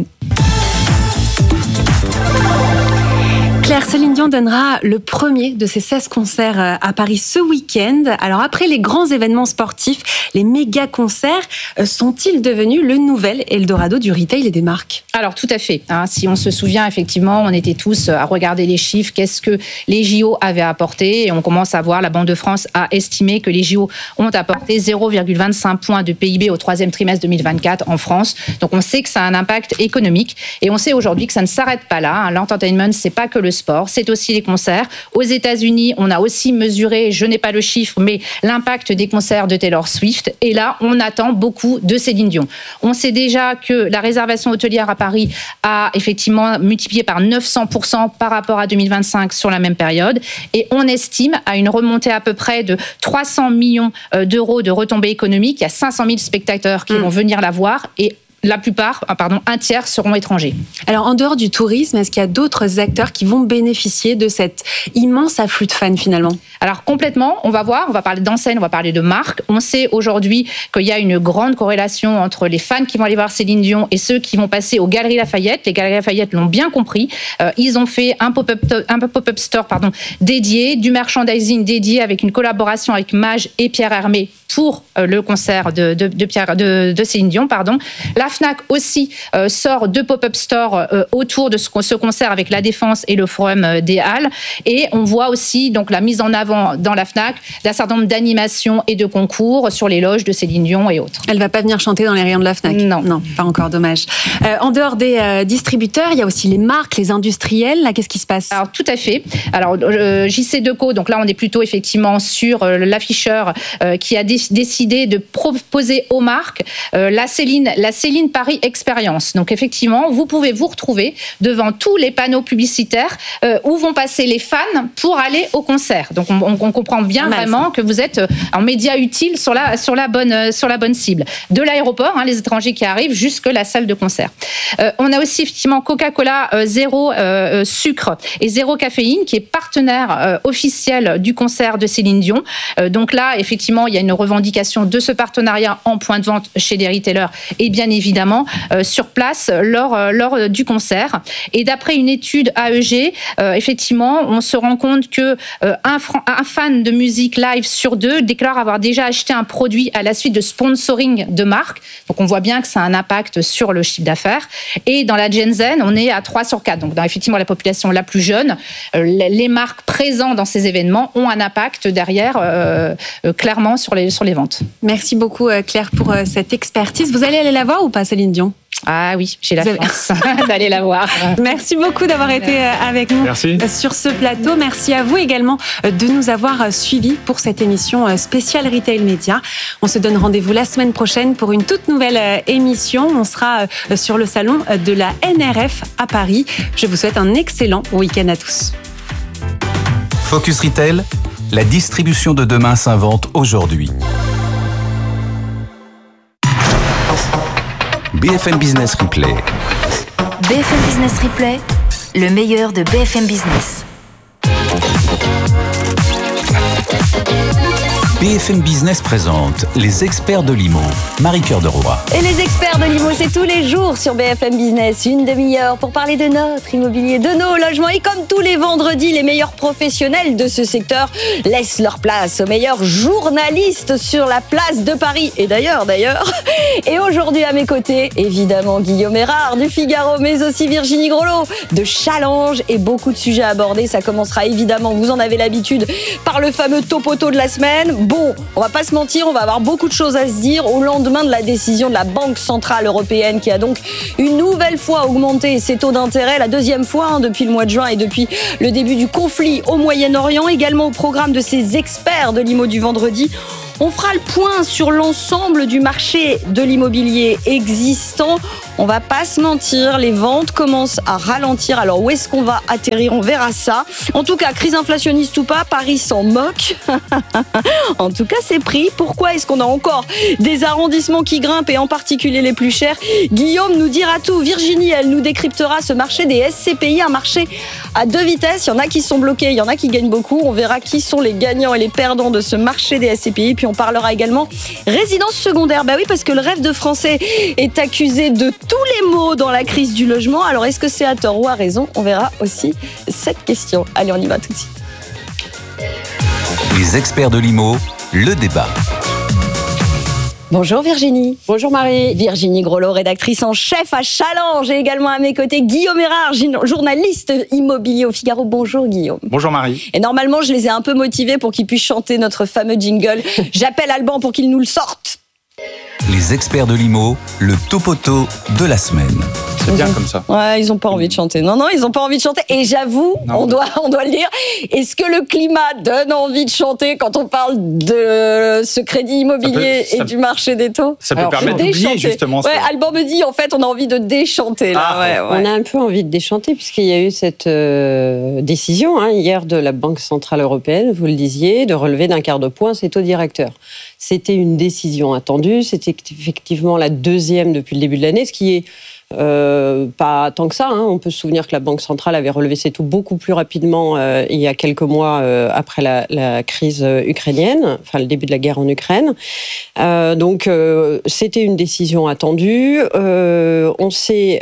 Claire, Céline Dion donnera le premier de ses seize concerts à Paris ce week-end. Alors après les grands événements sportifs, les méga concerts sont-ils devenus le nouvel Eldorado du retail et des marques ? Alors tout à fait. Hein, si on se souvient, effectivement, on était tous à regarder les chiffres, qu'est-ce que les J O avaient apporté, et on commence à voir, la Banque de France a estimé que les J O ont apporté zéro virgule vingt-cinq points de P I B au troisième trimestre deux mille vingt-quatre en France. Donc on sait que ça a un impact économique, et on sait aujourd'hui que ça ne s'arrête pas là. Hein. L'entertainment, c'est pas que le sport, c'est aussi les concerts. Aux États-Unis, on a aussi mesuré, je n'ai pas le chiffre, mais l'impact des concerts de Taylor Swift. Et là, on attend beaucoup de Céline Dion. On sait déjà que la réservation hôtelière à Paris a effectivement multiplié par neuf cents pour cent par rapport à deux mille vingt-cinq sur la même période. Et on estime à une remontée à peu près de trois cents millions d'euros de retombées économiques. Il y a cinq cent mille spectateurs qui mmh. vont venir la voir, et la plupart, pardon, un tiers seront étrangers. Alors, en dehors du tourisme, est-ce qu'il y a d'autres acteurs qui vont bénéficier de cet immense afflux de fans, finalement ? Alors, complètement, on va voir, on va parler d'enseignes, on va parler de marques. On sait aujourd'hui qu'il y a une grande corrélation entre les fans qui vont aller voir Céline Dion et ceux qui vont passer aux Galeries Lafayette. Les Galeries Lafayette l'ont bien compris. Euh, ils ont fait un pop-up, un pop-up store pardon, dédié, du merchandising dédié avec une collaboration avec Maje et Pierre Hermé pour euh, le concert de, de, de, Pierre, de, de Céline Dion. Pardon. La Fnac aussi euh, sort deux pop-up stores euh, autour de ce, ce concert avec la Défense et le Forum euh, des Halles. Et on voit aussi donc la mise en avant dans la Fnac d'un certain nombre d'animations et de concours sur les loges de Céline Dion et autres. Elle va pas venir chanter dans les rayons de la Fnac ? Non. Non, pas encore, dommage. Euh, en dehors des euh, distributeurs, il y a aussi les marques, les industriels. Là, qu'est-ce qui se passe ? Alors, tout à fait. Alors, euh, J C Deco, donc là, on est plutôt effectivement sur euh, l'afficheur euh, qui a dé- décidé de proposer aux marques euh, la Céline, la Céline Paris Experience. Donc, effectivement, vous pouvez vous retrouver devant tous les panneaux publicitaires euh, où vont passer les fans pour aller au concert. Donc, on, on comprend bien Mal, vraiment ça. que vous êtes en média utile sur la, sur la, bonne, sur la bonne cible. De l'aéroport, hein, les étrangers qui arrivent, jusque la salle de concert. Euh, on a aussi effectivement Coca-Cola euh, zéro euh, sucre et zéro caféine qui est partenaire euh, officiel du concert de Céline Dion. Euh, donc là, effectivement, il y a une revendication de ce partenariat en point de vente chez des retailers et bien évidemment euh, sur place lors, euh, lors du concert. Et d'après une étude A E G, euh, effectivement, on se rend compte que euh, un, fran- un fan de musique live sur deux déclare avoir déjà acheté un produit à la suite de sponsoring de marque. Donc on voit bien que ça a un impact sur le chiffre d'affaires. Et dans la Gen Z, on est à trois sur quatre. Donc dans effectivement la population la plus jeune, euh, les marques présentes dans ces événements ont un impact derrière euh, euh, clairement sur les, sur les ventes. Merci beaucoup Claire pour euh, cette expertise. Vous allez aller la voir ou pas, Céline Dion ? Ah oui, j'ai la Vous chance avez... d'aller la voir. Merci beaucoup d'avoir été avec nous Merci. sur ce plateau. Merci à vous également de nous avoir suivis pour cette émission spéciale Retail Média. On se donne rendez-vous la semaine prochaine pour une toute nouvelle émission. On sera sur le salon de la N R F à Paris. Je vous souhaite un excellent week-end à tous. Focus Retail, la distribution de demain s'invente aujourd'hui. B F M Business Replay. B F M Business Replay, le meilleur de B F M Business. B F M Business présente les experts de l'I M O. Marie-Cœur de Roy. Et les experts de l'I M O, c'est tous les jours sur B F M Business. Une demi-heure pour parler de notre immobilier, de nos logements. Et comme tous les vendredis, les meilleurs professionnels de ce secteur laissent leur place aux meilleurs journalistes sur la place de Paris. Et d'ailleurs, d'ailleurs. Et aujourd'hui, à mes côtés, évidemment, Guillaume Erard du Figaro, mais aussi Virginie Grolot de Challenge et beaucoup de sujets abordés. Ça commencera évidemment, vous en avez l'habitude, par le fameux topoto de la semaine. Bon, on va pas se mentir, on va avoir beaucoup de choses à se dire au lendemain de la décision de la Banque Centrale Européenne qui a donc une nouvelle fois augmenté ses taux d'intérêt, la deuxième fois hein, depuis le mois de juin et depuis le début du conflit au Moyen-Orient. Également au programme de ces experts de l'I M O du vendredi, on fera le point sur l'ensemble du marché de l'immobilier existant. On va pas se mentir, les ventes commencent à ralentir. Alors où est-ce qu'on va atterrir? On verra ça. En tout cas, crise inflationniste ou pas, Paris s'en moque. En tout cas, c'est pris. Pourquoi est-ce qu'on a encore des arrondissements qui grimpent et en particulier les plus chers? Guillaume nous dira tout. Virginie, elle nous décryptera ce marché des S C P I, un marché à deux vitesses. Il y en a qui sont bloqués, il y en a qui gagnent beaucoup. On verra qui sont les gagnants et les perdants de ce marché des S C P I. Puis on parlera également résidence secondaire. Bah oui, parce que le rêve de Français est accusé de tous les maux dans la crise du logement. Alors, est-ce que c'est à tort ou à raison? On verra aussi cette question. Allez, on y va tout de suite. Les experts de l'I M O, le débat. Bonjour Virginie. Bonjour Marie. Virginie Grolot, rédactrice en chef à Challenge, et également à mes côtés Guillaume Erard, journaliste immobilier au Figaro. Bonjour Guillaume. Bonjour Marie. Et normalement, je les ai un peu motivés pour qu'ils puissent chanter notre fameux jingle. J'appelle Alban pour qu'il nous le sorte. Les experts de l'I M O, le topoto de la semaine. C'est bien comme ça. Ouais, ils ont pas envie de chanter. Non, non, ils ont pas envie de chanter. Et j'avoue, non, on doit, on doit le dire. Est-ce que le climat donne envie de chanter quand on parle de ce crédit immobilier ça peut, ça, et du marché des taux? Ça peut Alors, permettre d'oublier justement. Ouais, Alban me dit en fait, on a envie de déchanter là. Ah, ouais, ouais. On a un peu envie de déchanter puisqu'il y a eu cette euh, décision hein, hier de la Banque Centrale Européenne, vous le disiez, de relever d'un quart de point ses taux directeurs. C'était une décision attendue. C'était effectivement la deuxième depuis le début de l'année, ce qui est Euh, pas tant que ça. Hein. On peut se souvenir que la Banque centrale avait relevé ses taux beaucoup plus rapidement euh, il y a quelques mois euh, après la, la crise ukrainienne, enfin le début de la guerre en Ukraine. Euh, donc euh, c'était une décision attendue. Euh, on sait,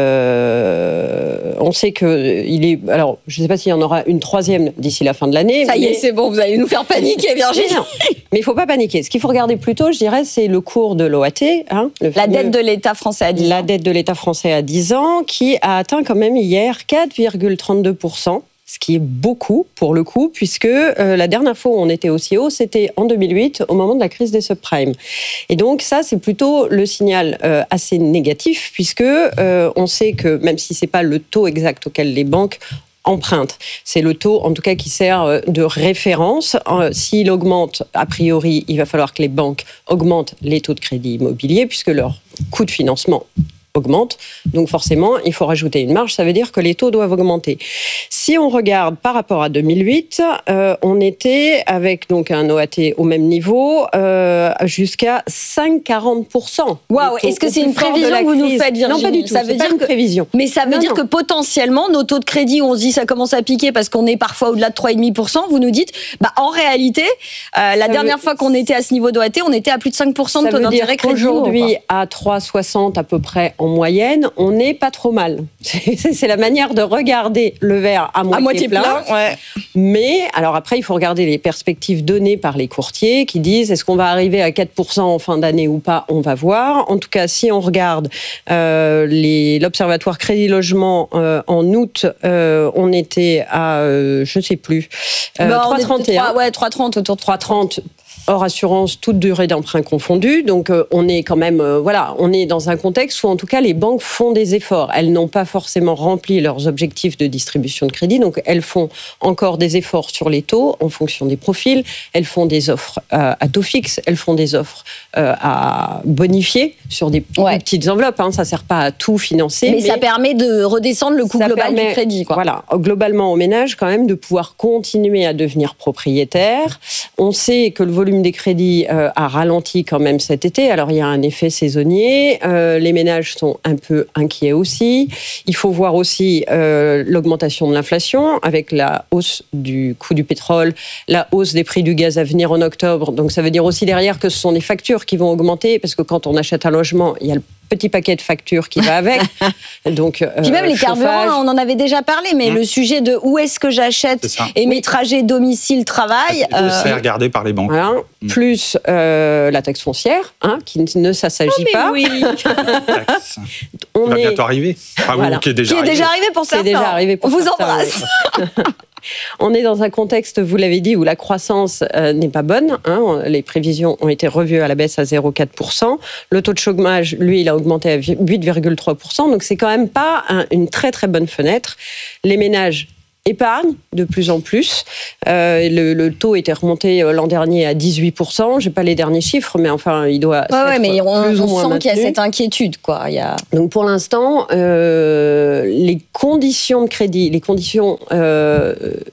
euh, on sait que il est. Alors je ne sais pas s'il y en aura une troisième d'ici la fin de l'année. Ça mais... y est, c'est bon, vous allez nous faire paniquer, Virginie. Non, mais il faut pas paniquer. Ce qu'il faut regarder plutôt, je dirais, c'est le cours de l'O A T. Hein, le la fameux... dette de l'État français à dix ans. La dette de l'État français à dix ans, qui a atteint quand même hier quatre virgule trente-deux pour cent, ce qui est beaucoup pour le coup, puisque euh, la dernière fois où on était aussi haut, c'était en deux mille huit, au moment de la crise des subprimes. Et donc ça, c'est plutôt le signal euh, assez négatif, puisque euh, on sait que même si c'est pas le taux exact auquel les banques emprunte. C'est le taux, en tout cas, qui sert de référence. S'il augmente, a priori, il va falloir que les banques augmentent les taux de crédit immobilier, puisque leur coût de financement augmente. Donc forcément, il faut rajouter une marge. Ça veut dire que les taux doivent augmenter. Si on regarde par rapport à deux mille huit, euh, on était avec donc un O A T au même niveau euh, jusqu'à cinq virgule quarante pour cent. Waouh, est-ce que c'est une prévision que vous nous faites, Virginie? Non, pas du tout. Ça veut dire pas une que... prévision. Mais ça veut non, dire non. que potentiellement, nos taux de crédit, on se dit ça commence à piquer parce qu'on est parfois au-delà de trois virgule cinq pour cent. Vous nous dites, bah, en réalité, euh, la ça dernière veut... fois qu'on était à ce niveau d'O A T, on était à plus de cinq pour cent de taux d'intérêt crédit. Aujourd'hui, à trois virgule soixante à peu près en moyenne, on n'est pas trop mal. C'est la manière de regarder le verre à moitié, à moitié plein. plein ouais. Mais, alors après, il faut regarder les perspectives données par les courtiers qui disent est-ce qu'on va arriver à quatre pour cent en fin d'année ou pas? On va voir. En tout cas, si on regarde euh, les, l'Observatoire Crédit Logement euh, en août, euh, on était à, euh, je ne sais plus, euh, bah, trois virgule trente et un. Ouais, trois virgule trente, autour de trois virgule trente. Hors assurance, toute durée d'emprunt confondue. Donc, euh, on est quand même, euh, voilà, on est dans un contexte où, en tout cas, les banques font des efforts. Elles n'ont pas forcément rempli leurs objectifs de distribution de crédit. Donc, elles font encore des efforts sur les taux en fonction des profils. Elles font des offres euh, à taux fixe. Elles font des offres euh, à bonifier sur des ouais. petites enveloppes. Hein. Ça ne sert pas à tout financer. Mais, mais ça permet de redescendre le coût global permet, du crédit. Quoi. Voilà, globalement, aux ménages, quand même, de pouvoir continuer à devenir propriétaire. On sait que le volume volume des crédits euh, a ralenti quand même cet été. Alors, il y a un effet saisonnier. Euh, les ménages sont un peu inquiets aussi. Il faut voir aussi euh, l'augmentation de l'inflation avec la hausse du coût du pétrole, la hausse des prix du gaz à venir en octobre. Donc, ça veut dire aussi derrière que ce sont les factures qui vont augmenter parce que quand on achète un logement, il y a le petit paquet de factures qui va avec. Donc, euh, Puis même les chauffage. carburants, on en avait déjà parlé, mais mmh. le sujet de où est-ce que j'achète et mes trajets domicile-travail. Euh... C'est regardé par les banques. Voilà. Mmh. Plus euh, la taxe foncière, hein, qui ne s'assagit oh, mais pas. Oui. on on va est... bientôt arriver. Enfin, voilà. vous, qui est déjà qui arrivé. est déjà arrivé pour certains. Qui est déjà arrivé pour on vous certains, embrasse. Oui. On est dans un contexte, vous l'avez dit, où la croissance euh, n'est pas bonne. Hein. Les prévisions ont été revues à la baisse à zéro virgule quatre pour cent. Le taux de chômage, lui, il a augmenté à huit virgule trois pour cent. Donc, c'est quand même pas un, une très, très bonne fenêtre. Les ménages épargnent de plus en plus. Euh, le, le taux était remonté l'an dernier à dix-huit pour cent. Je n'ai pas les derniers chiffres, mais enfin, il doit ouais, ouais, mais on, plus on ou moins sent maintenu. qu'il y a cette inquiétude, quoi. Il y a... Donc, pour l'instant, euh, les conditions de crédit, les conditions euh,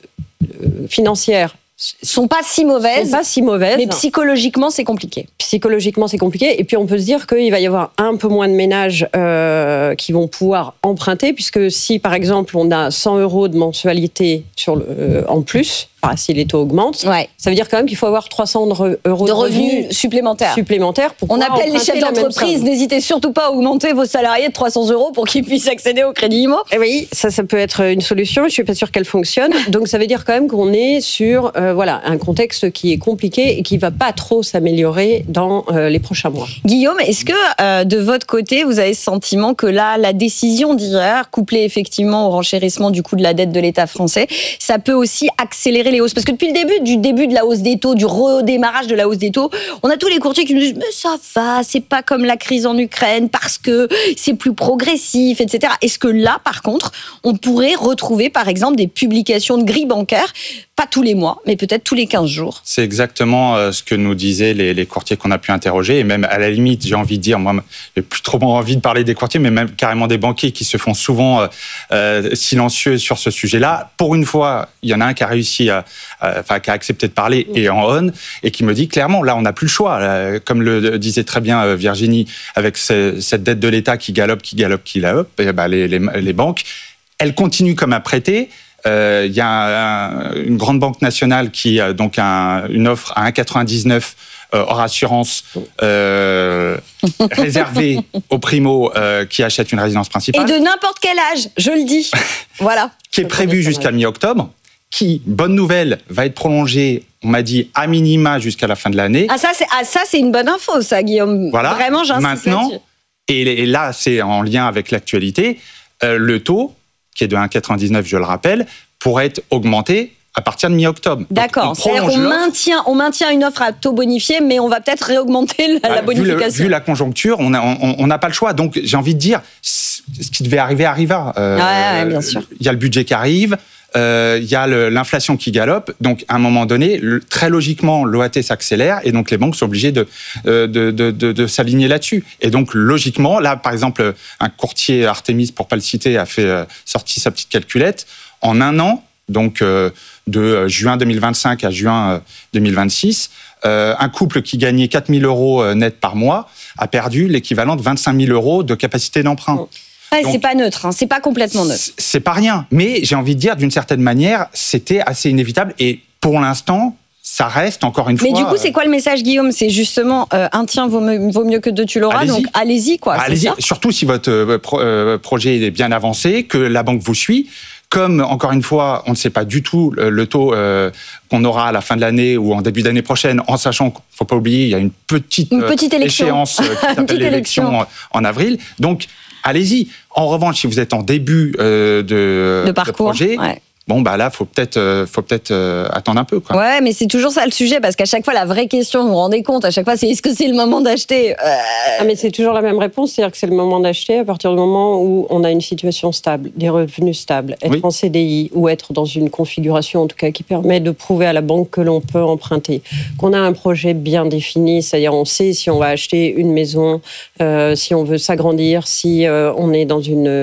financières sont pas si mauvaises, sont pas si mauvaises, mais psychologiquement c'est compliqué. Psychologiquement c'est compliqué, et puis on peut se dire qu'il va y avoir un peu moins de ménages euh, qui vont pouvoir emprunter, puisque si par exemple on a cent euros de mensualité sur le, euh, en plus, enfin, si les taux augmentent, ouais. ça veut dire quand même qu'il faut avoir trois cents euros de, de revenus, revenus supplémentaires. supplémentaires pour on appelle les chefs d'entreprise, n'hésitez surtout pas à augmenter vos salariés de trois cents euros pour qu'ils puissent accéder au crédit immo. Et oui, ça, ça peut être une solution, je suis pas sûre qu'elle fonctionne. Donc ça veut dire quand même qu'on est sur euh, voilà, un contexte qui est compliqué et qui va pas trop s'améliorer dans euh, les prochains mois. Guillaume, est-ce que euh, de votre côté, vous avez ce sentiment que là, la décision d'hier, couplée effectivement au renchérissement du coût de la dette de l'État français, ça peut aussi accélérer les hausses? Parce que depuis le début, du début de la hausse des taux, du redémarrage de la hausse des taux, on a tous les courtiers qui nous disent « mais ça va, c'est pas comme la crise en Ukraine parce que c'est plus progressif, et cetera » Est-ce que là, par contre, on pourrait retrouver, par exemple, des publications de grilles bancaires, pas tous les mois, mais peut-être tous les quinze jours? C'est exactement ce que nous disaient les, les courtiers qu'on a pu interroger, et même à la limite, j'ai envie de dire, moi, j'ai plus trop envie de parler des courtiers, mais même carrément des banquiers qui se font souvent euh, silencieux sur ce sujet-là. Pour une fois, il y en a un qui a réussi à, à enfin, qui a accepté de parler et en on, et qui me dit clairement, là, on n'a plus le choix. Là, comme le disait très bien Virginie, avec ce, cette dette de l'État qui galope, qui galope, qui galope, et ben les, les, les banques, elles continuent comme à prêter. Il euh, y a un, une grande banque nationale qui a donc un, une offre à un virgule quatre-vingt-dix-neuf euh, hors assurance euh, réservée aux primo euh, qui achètent une résidence principale. Et de n'importe quel âge, je le dis. Voilà. Qui est prévue jusqu'à mi-octobre, qui, bonne nouvelle, va être prolongée, on m'a dit, à minima jusqu'à la fin de l'année. Ah ça, c'est, ah, ça, c'est une bonne info, ça, Guillaume. Voilà. Vraiment, j'insiste Maintenant, là-dessus. Et, et là, c'est en lien avec l'actualité, euh, le taux, qui est de un virgule quatre-vingt-dix-neuf, je le rappelle, pourrait être augmenté à partir de mi-octobre. D'accord. C'est-à-dire qu'on maintient, on maintient une offre à taux bonifié, mais on va peut-être réaugmenter la, bah, la bonification. Vu, le, vu la conjoncture, on n'a on, on pas le choix. Donc, j'ai envie de dire, ce qui devait arriver arriva. Euh, ouais, ouais, bien sûr. Il y a le budget qui arrive, il euh, y a le, l'inflation qui galope. Donc, à un moment donné, le, très logiquement, l'O A T s'accélère et donc les banques sont obligées de, de, de, de, de s'aligner là-dessus. Et donc, logiquement, là, par exemple, un courtier Artemis, pour pas le citer, a fait euh, sorti sa petite calculette. En un an, donc euh, de juin deux mille vingt-cinq à juin deux mille vingt-six, euh, un couple qui gagnait quatre mille euros net par mois a perdu l'équivalent de vingt-cinq mille euros de capacité d'emprunt. Ouais, donc, c'est pas neutre, hein, c'est pas complètement neutre. C'est, c'est pas rien, mais j'ai envie de dire, d'une certaine manière, c'était assez inévitable. Et pour l'instant, ça reste encore une mais fois... Mais du coup, c'est quoi le message, Guillaume? C'est justement, euh, un tien vaut mieux, vaut mieux que deux, tu l'auras, allez-y. Donc allez-y, quoi. Allez-y, c'est ça surtout si votre euh, pro, euh, projet est bien avancé, que la banque vous suit. Comme, encore une fois, on ne sait pas du tout le, le taux euh, qu'on aura à la fin de l'année ou en début d'année prochaine, en sachant qu'il ne faut pas oublier, il y a une petite, une petite euh, élection. échéance euh, qui s'appelle l'élection en, en avril. Donc, allez-y. En revanche, si vous êtes en début euh, de, de parcours, de projet, ouais. Bon, bah là, faut peut-être, euh, faut peut-être euh, attendre un peu, quoi. Ouais, mais c'est toujours ça le sujet, parce qu'à chaque fois, la vraie question, vous vous rendez compte, à chaque fois, c'est est-ce que c'est le moment d'acheter euh... ah, mais c'est toujours la même réponse, c'est-à-dire que c'est le moment d'acheter à partir du moment où on a une situation stable, des revenus stables, être oui. en C D I ou être dans une configuration, en tout cas, qui permet de prouver à la banque que l'on peut emprunter, qu'on a un projet bien défini, c'est-à-dire on sait si on va acheter une maison, euh, si on veut s'agrandir, si euh, on est dans une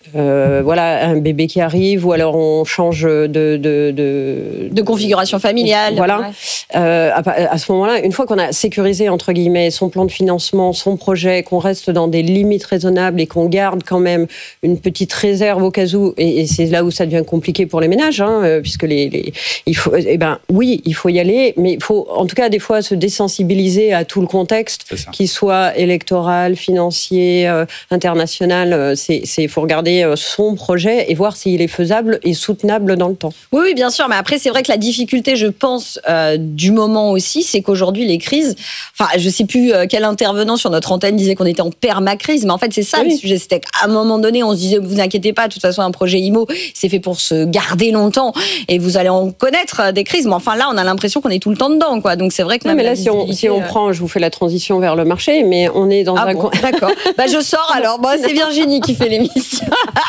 euh, voilà, un bébé qui arrive, ou alors on change de de de, de configuration familiale. Voilà. Ouais. Euh, à, à ce moment-là, une fois qu'on a sécurisé entre guillemets son plan de financement, son projet, qu'on reste dans des limites raisonnables et qu'on garde quand même une petite réserve au cas où, et, et c'est là où ça devient compliqué pour les ménages, hein, puisque les, les il faut, eh ben oui, il faut y aller, mais il faut en tout cas des fois se désensibiliser à tout le contexte, qu'il soit électoral, financier, euh, international. C'est, c'est, faut regarder son projet et voir s'il est faisable et soutenable dans le temps. Oui, oui, bien sûr, mais après c'est vrai que la difficulté, je pense, euh, du moment aussi, c'est qu'aujourd'hui les crises, enfin, je sais plus euh, quel intervenant sur notre antenne disait qu'on était en permacrise, mais en fait c'est ça oui. le sujet, c'était qu'à un moment donné on se disait vous inquiétez pas, de toute façon un projet I M O c'est fait pour se garder longtemps et vous allez en connaître des crises, mais enfin là on a l'impression qu'on est tout le temps dedans, quoi. Donc c'est vrai que non, mais là si on, si on prend, je vous fais la transition vers le marché, mais on est dans ah un bon, d'accord. Bah je sors alors. Bon, c'est Virginie qui fait l'émission.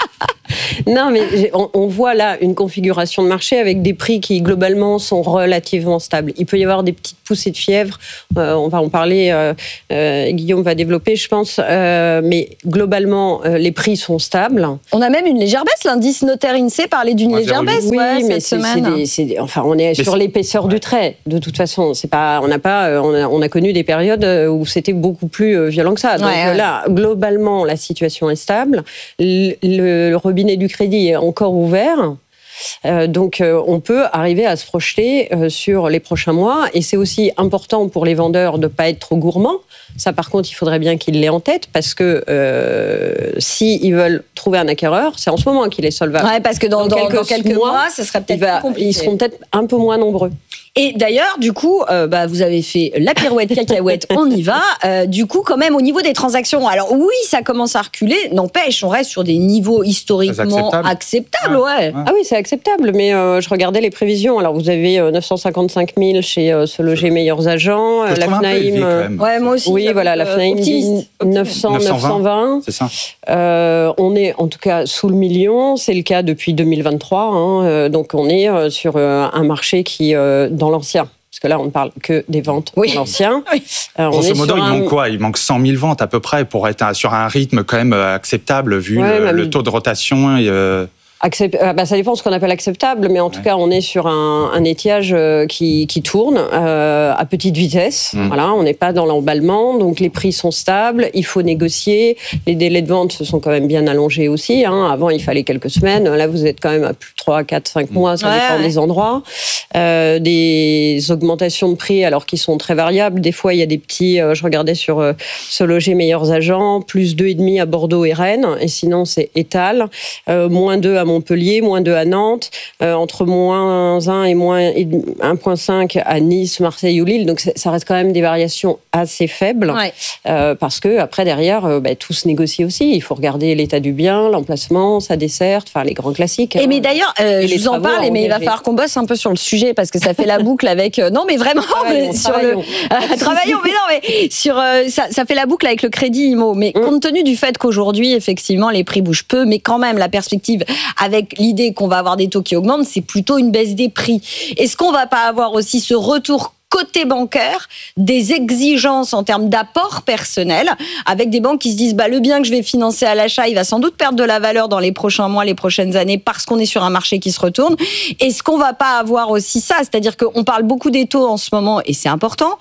Non, mais on, on voit là une configuration de marché avec des prix qui globalement sont relativement stables. Il peut y avoir des petites poussées de fièvre. Euh, on va en parler. Euh, euh, Guillaume va développer, je pense. Euh, mais globalement, euh, les prix sont stables. On a même une légère baisse. L'indice Notaire INSEE parlait d'une ouais, légère baisse. Oui, ouais, mais cette c'est, semaine. c'est des, c'est des, enfin, on est mais sur c'est... l'épaisseur ouais. du trait. De toute façon, c'est pas. On n'a pas. On a, on a connu des périodes où c'était beaucoup plus violent que ça. Donc ouais, ouais. là, globalement, la situation est stable. Le, le robinet du crédit est encore ouvert. Euh, donc euh, on peut arriver à se projeter euh, sur les prochains mois, et c'est aussi important pour les vendeurs de ne pas être trop gourmands. Ça par contre il faudrait bien qu'ils l'aient en tête, parce que euh, s'ils veulent trouver un acquéreur, c'est en ce moment qu'il est solvable. Ouais, parce que dans, dans, quelques, dans quelques mois, mois ce serait peut-être va, ils seront peut-être un peu moins nombreux. Et d'ailleurs, du coup, euh, bah, vous avez fait la pirouette cacahuète, on y va. Euh, du coup, quand même, au niveau des transactions, alors oui, ça commence à reculer, n'empêche, on reste sur des niveaux historiquement acceptable. acceptables. Ouais. Ouais. Ah oui, c'est acceptable, mais euh, je regardais les prévisions. Alors, vous avez euh, neuf cent cinquante-cinq mille chez euh, Se Loger Meilleurs Agents, euh, la FNAIM. Euh, ouais, moi aussi. Oui, voilà, la FNAIM dit neuf cents, neuf cent vingt. C'est ça. Euh, on est en tout cas sous le million, c'est le cas depuis deux mille vingt-trois. Hein, euh, donc, on est euh, sur euh, un marché qui... Euh, dans l'ancien, parce que là on ne parle que des ventes oui. dans l'ancien. Oui. Euh, Grosso modo, il un... manque quoi ? Il manque cent mille ventes à peu près pour être sur un rythme quand même acceptable vu ouais, le, le taux de rotation. Et, euh... Accept... bah, ça dépend de ce qu'on appelle acceptable, mais en tout ouais. cas, on est sur un, un étiage qui, qui tourne euh, à petite vitesse. Mmh. Voilà, on n'est pas dans l'emballement, donc les prix sont stables. Il faut négocier. Les délais de vente se sont quand même bien allongés aussi. Hein. Avant, il fallait quelques semaines. Là, vous êtes quand même à plus de trois, quatre, cinq mois. Ça ouais, dépend ouais. des endroits. Euh, des augmentations de prix, alors qui sont très variables. Des fois, il y a des petits. Euh, je regardais sur euh, Se Loger Meilleurs Agents, plus deux virgule cinq à Bordeaux et Rennes, et sinon c'est Étal, euh, moins deux à Montpellier, moins deux à Nantes, euh, entre moins un et moins un virgule cinq à Nice, Marseille ou Lille. Donc ça reste quand même des variations assez faibles, ouais. euh, parce que après derrière, euh, bah, tout se négocie aussi. Il faut regarder l'état du bien, l'emplacement, sa desserte, enfin les grands classiques. Et hein. mais d'ailleurs, euh, je vous en parle, mais il va falloir qu'on bosse un peu sur le sujet parce que ça fait la boucle avec. Euh, non, mais vraiment, travaillons, mais sur travaillons. le euh, travaillons, mais non, mais sur euh, ça, ça fait la boucle avec le crédit I M O. Mais mmh. compte tenu du fait qu'aujourd'hui, effectivement, les prix bougent peu, mais quand même la perspective avec l'idée qu'on va avoir des taux qui augmentent, c'est plutôt une baisse des prix. Est-ce qu'on va pas avoir aussi ce retour côté bancaire, des exigences en termes d'apport personnel, avec des banques qui se disent bah, le bien que je vais financer à l'achat, il va sans doute perdre de la valeur dans les prochains mois, les prochaines années, parce qu'on est sur un marché qui se retourne. Est-ce qu'on va pas avoir aussi ça ? C'est-à-dire qu'on parle beaucoup des taux en ce moment, et c'est important.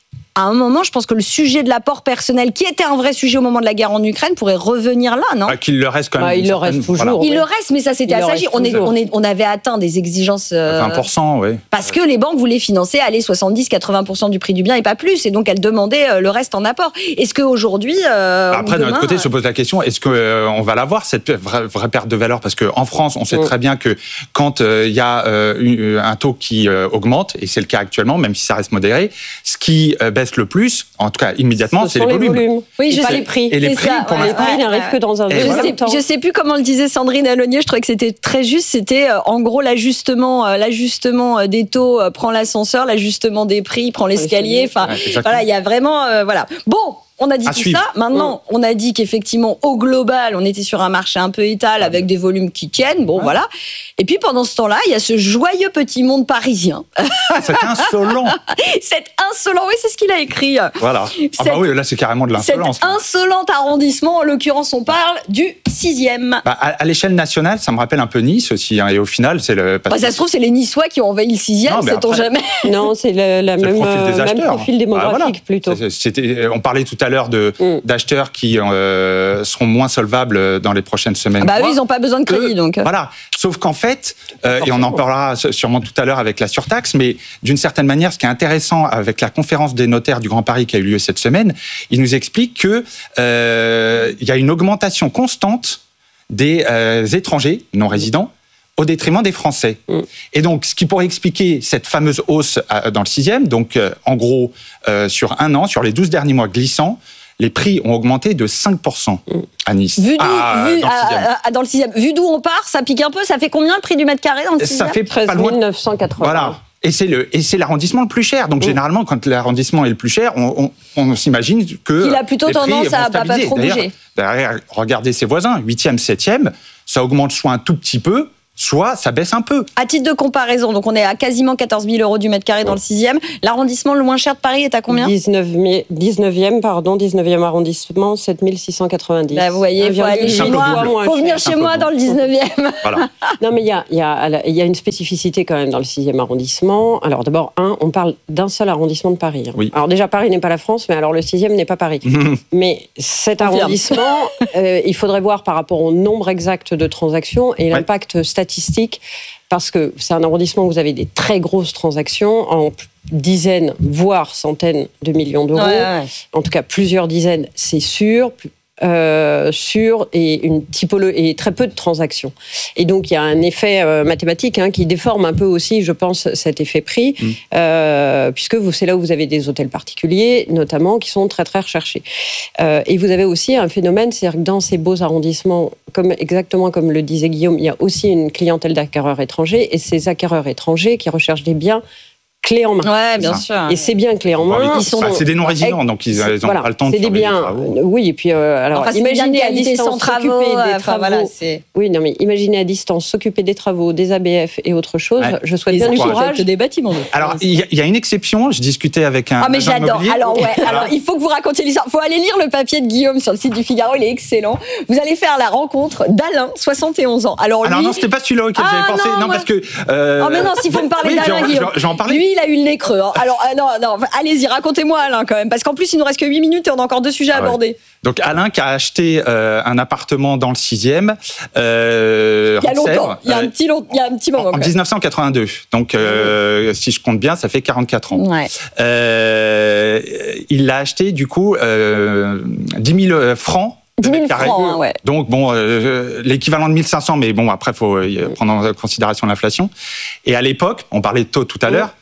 À un moment, je pense que le sujet de l'apport personnel, qui était un vrai sujet au moment de la guerre en Ukraine, pourrait revenir là, non ? ah, Qu'il le reste quand même. Bah, il le reste toujours. Voilà. Il oui. le reste, mais ça s'était assagi. On, est, on, est, on avait atteint des exigences. Euh, vingt pour cent, oui. Parce que les banques voulaient financer, aller soixante-dix à quatre-vingts pour cent du prix du bien et pas plus. Et donc, elles demandaient le reste en apport. Est-ce qu'aujourd'hui. Euh, Après, demain, d'un autre côté, euh... se pose la question est-ce qu'on euh, va l'avoir, cette vraie, vraie perte de valeur ? Parce qu'en France, on sait mmh. très bien que quand il euh, y a euh, un taux qui euh, augmente, et c'est le cas actuellement, même si ça reste modéré, ce qui euh, baisse le plus, en tout cas immédiatement, ce c'est les volumes. les volumes. Oui, je pas sais. les prix. Et les prix, ça, pour ouais, l'instant, les prix n'arrivent que dans un je voilà. sais, je sais plus comment le disait Sandrine Alonier. Je trouvais que c'était très juste. C'était euh, en gros l'ajustement, euh, l'ajustement des taux euh, prend l'ascenseur, l'ajustement des prix prend l'escalier. Enfin, ouais, voilà, il y a vraiment, euh, voilà. Bon. on a dit À tout suivre. ça. Maintenant, on a dit qu'effectivement, au global, on était sur un marché un peu étal avec des volumes qui tiennent. Bon, voilà. Et puis, pendant ce temps-là, il y a ce joyeux petit monde parisien. C'est insolent. Cet insolent, oui, c'est ce qu'il a écrit. Voilà. Ah Cette- bah oui, là, c'est carrément de l'insolence. Cet insolent arrondissement, en l'occurrence, on parle du sixième. Bah, à, à l'échelle nationale, ça me rappelle un peu Nice aussi. Hein, et au final, c'est le. Bah, ça se trouve, c'est les Niçois qui ont envahi le sixième, Non, mais sait-on après- jamais. Non, c'est le, la C'est le même, profil des euh, même acheteurs. profil démographique Ah, voilà. plutôt. C'est- C'était, on parlait tout à l'heure de, Mm. d'acheteurs qui euh, seront moins solvables dans les prochaines semaines. Bah mois. oui, ils n'ont pas besoin de crédit, Eux, donc. Voilà. Sauf qu'en fait, euh, et on en parlera sûrement tout à l'heure avec la surtaxe, mais d'une certaine manière, ce qui est intéressant avec la conférence des notaires du Grand Paris qui a eu lieu cette semaine, il nous explique que euh, il y a une augmentation constante des euh, étrangers non résidents au détriment des Français. Mm. Et donc, ce qui pourrait expliquer cette fameuse hausse euh, dans le sixième, donc euh, en gros, euh, sur un an, sur les douze derniers mois glissants, les prix ont augmenté de cinq pour cent à Nice. Vu d'où, Ah, vu, dans le à- sixième. à- à- dans le sixième. Vu d'où on part, ça pique un peu. Ça fait combien le prix du mètre carré dans le Ça sixième fait treize pas loin. mille neuf cent quatre-vingts. Voilà. Et c'est le et c'est l'arrondissement le plus cher. Donc Mm. généralement, quand l'arrondissement est le plus cher, on, on, on s'imagine que Qu'il a plutôt les prix tendance vont à pas- pas stabiliser. trop D'ailleurs- bouger. Derrière, regardez ses voisins, huitième, septième, ça augmente soit un tout petit peu, soit ça baisse un peu. À titre de comparaison, donc on est à quasiment quatorze mille euros du mètre carré dans le sixième. L'arrondissement le moins cher de Paris est à combien? dix-neuvième, pardon, dix-neuvième arrondissement, sept mille six cent quatre-vingt-dix. Bah, vous voyez, il faut aller chez Simple moi. double. moins Faut venir cher. chez moi dans le dix-neuvième. Voilà. Non, mais il y a, il y, a, il y a une spécificité quand même dans le sixième arrondissement. Alors d'abord, un, on parle d'un seul arrondissement de Paris. hein. Oui. Alors déjà, Paris n'est pas la France, mais alors le sixième n'est pas Paris. Mais cet Confirme. arrondissement, euh, il faudrait voir par rapport au nombre exact de transactions et l'impact statistique, parce que c'est un arrondissement où vous avez des très grosses transactions en dizaines, voire centaines de millions d'euros. Ouais, ouais. En tout cas, plusieurs dizaines, c'est sûr. Euh, sur et une typologie et très peu de transactions. Et donc il y a un effet euh, mathématique hein, qui déforme un peu aussi, je pense, cet effet prix, Mmh. euh, puisque vous, c'est là où vous avez des hôtels particuliers, notamment, qui sont très très recherchés. Euh, et vous avez aussi un phénomène, c'est-à-dire que dans ces beaux arrondissements, comme exactement comme le disait Guillaume, il y a aussi une clientèle d'acquéreurs étrangers, et ces acquéreurs étrangers qui recherchent des biens clés en main. Ouais, bien Ça. sûr. Et ces biens clés en main, Ils ils sont bah, c'est des non-résidents, donc ils n'ont voilà, pas le temps de c'est des faire les biens. travaux. Oui, et puis euh, alors Enfin, c'est des biens de imaginez à qualité sans distance travaux. s'occuper des Enfin, travaux. voilà, c'est. Oui, non, mais imaginez à distance s'occuper des travaux, des A B F et autre chose. Ouais. Je souhaite Les bien du architectes courage. des bâtiments. Alors, il y, a- il y a une exception. Je discutais avec un. Ah mais agent j'adore. immobilier. Alors ouais, Voilà. alors il faut que vous racontiez l'histoire. Faut aller lire le papier de Guillaume sur le site du Figaro, il est excellent. Vous allez faire la rencontre d'Alain, soixante et onze ans. Alors lui, Alors non, c'était pas celui-là auquel Ah, j'avais pensé. non, Non, moi- parce que. euh, oh mais non, s'il faut me parler oui, d'Alain je vais en- Guillaume. Je vais en parler. Lui, il a eu le nez creux. hein. Alors euh, non, non, allez-y, racontez-moi Alain quand même, parce qu'en plus il nous reste que huit minutes et on a encore deux sujets à Ah ouais. aborder. Donc Alain qui a acheté euh, un appartement dans le sixième. Euh, Il y a rue de longtemps, Sèvres, il y a un euh, petit, long- il y a un petit moment. en quand même. dix-neuf cent quatre-vingt-deux. Donc, euh, si je compte bien, ça fait quarante-quatre ans. Ouais. Euh, il l'a acheté, du coup, euh, dix mille francs. dix mille mètre carré. francs, hein, ouais. Donc, bon, euh, l'équivalent de mille cinq cents, mais bon, après, il faut euh, prendre en considération l'inflation. Et à l'époque, on parlait de taux tout à l'heure,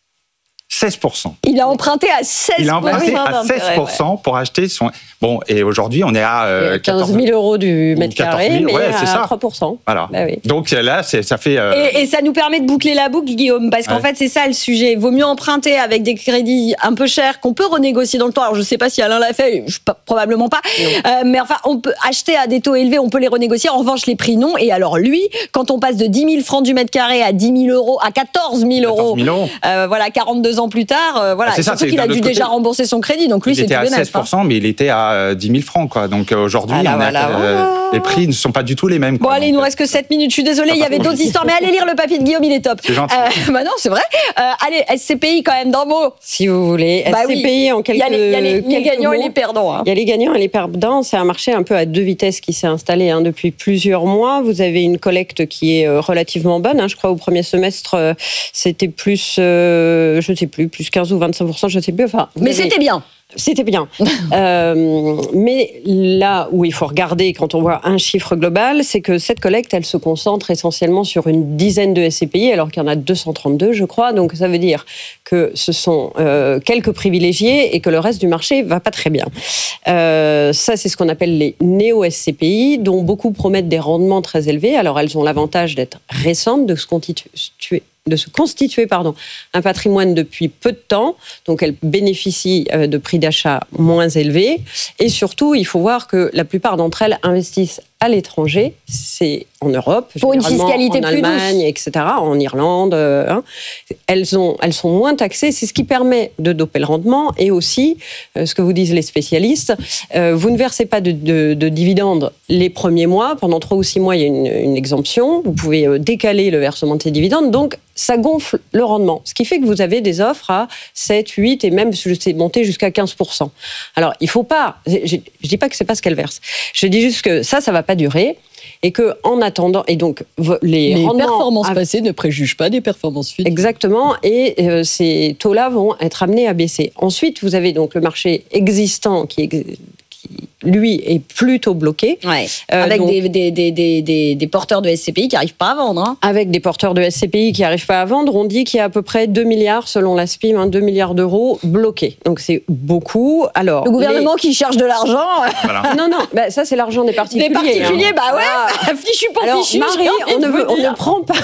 seize pour cent. Il a emprunté à seize pour cent. Il a emprunté à d'intérêt, seize pour cent pour acheter son. Bon, et aujourd'hui, on est à euh, quinze mille euros du mètre quatorze carré, mille, mais ouais, c'est à ça. trois pour cent. Voilà. Bah oui. Donc là, c'est- ça fait. euh, Et, et ça nous permet de boucler la boucle, Guillaume, parce qu'en Ouais. fait, c'est ça le sujet. Vaut mieux emprunter avec des crédits un peu chers qu'on peut renégocier dans le temps. Alors, je ne sais pas si Alain l'a fait, je, pas- probablement pas. Euh, mais enfin, on peut acheter à des taux élevés, on peut les renégocier. En revanche, les prix, non. Et alors, lui, quand on passe de dix mille francs du mètre carré à dix mille euros, à quatorze mille euros, quatorze mille euros. euh, voilà, quarante-deux ans plus tard, euh, voilà. Ah, c'est ça, Surtout c'est qu'il a d'un dû autre déjà côté. rembourser son crédit. Donc, lui, il c'est était tout à bénef. seize pour cent, mais il était à euh, dix mille francs, quoi. Donc euh, aujourd'hui, Ah là, on a- voilà, euh, voilà. les prix ne sont pas du tout les mêmes. Bon, quoi. allez, il nous Donc, reste que sept minutes. Je suis désolée, il y avait d'autres histoires, mais allez lire le papier de Guillaume, il est top. C'est gentil. Euh, bah non, c'est vrai. Euh, allez, S C P I quand même, d'un mot. Si vous voulez. Bah oui. S C P I en Il quelques y a les, il y a les- les quelques gagnants et mots. les perdants. hein. Il y a les gagnants et les perdants. C'est un marché un peu à deux vitesses qui s'est installé hein, depuis plusieurs mois. Vous avez une collecte qui est euh, relativement bonne. hein. Je crois au premier semestre, euh, c'était plus, euh, je ne sais plus, plus quinze ou vingt-cinq pour cent, je ne sais plus. Enfin, Mais vous avez- c'était bien. C'était bien. Euh, mais là où il faut regarder quand on voit un chiffre global, c'est que cette collecte, elle se concentre essentiellement sur une dizaine de S C P I, alors qu'il y en a deux cent trente-deux, je crois. Donc ça veut dire que ce sont euh, quelques privilégiés et que le reste du marché va pas très bien. Euh, ça, c'est ce qu'on appelle les néo-S C P I, dont beaucoup promettent des rendements très élevés. Alors, elles ont l'avantage d'être récentes, de se constituer de se constituer pardon, un patrimoine depuis peu de temps, donc elles bénéficient de prix d'achat moins élevés, et surtout, il faut voir que la plupart d'entre elles investissent à l'étranger, c'est en Europe, pour une fiscalité en plus Allemagne, douce. et cetera, en Irlande. Euh, hein. elles, ont, elles sont moins taxées, c'est ce qui permet de doper le rendement, et aussi, euh, ce que vous disent les spécialistes, euh, vous ne versez pas de, de, de dividendes les premiers mois, pendant trois ou six mois, il y a une, une exemption, vous pouvez euh, décaler le versement de ces dividendes, donc ça gonfle le rendement, ce qui fait que vous avez des offres à sept, huit et même c'est monté jusqu'à quinze pour cent. Alors, il ne faut pas, je ne dis pas que ce n'est pas ce qu'elles versent, je dis juste que ça, ça ne va pas durer et qu'en attendant, et donc les, les rendements performances passées ne préjugent pas des performances futures. Exactement, et euh, ces taux-là vont être amenés à baisser. Ensuite, vous avez donc le marché existant qui est qui, lui, est plutôt bloqué. Ouais. Euh, avec donc, des, des, des, des, des, des porteurs de S C P I qui n'arrivent pas à vendre. Hein. Avec des porteurs de S C P I qui n'arrivent pas à vendre, on dit qu'il y a à peu près deux milliards, selon la S P I M, hein, deux milliards d'euros bloqués. Donc c'est beaucoup. Alors, le gouvernement les... qui cherche de l'argent. Voilà. Non, non, bah, ça c'est l'argent des particuliers. Des particuliers, hein. bah ouais, ah. fichu pour Alors, fichu. Marie, on ne, veut, on ne prend pas.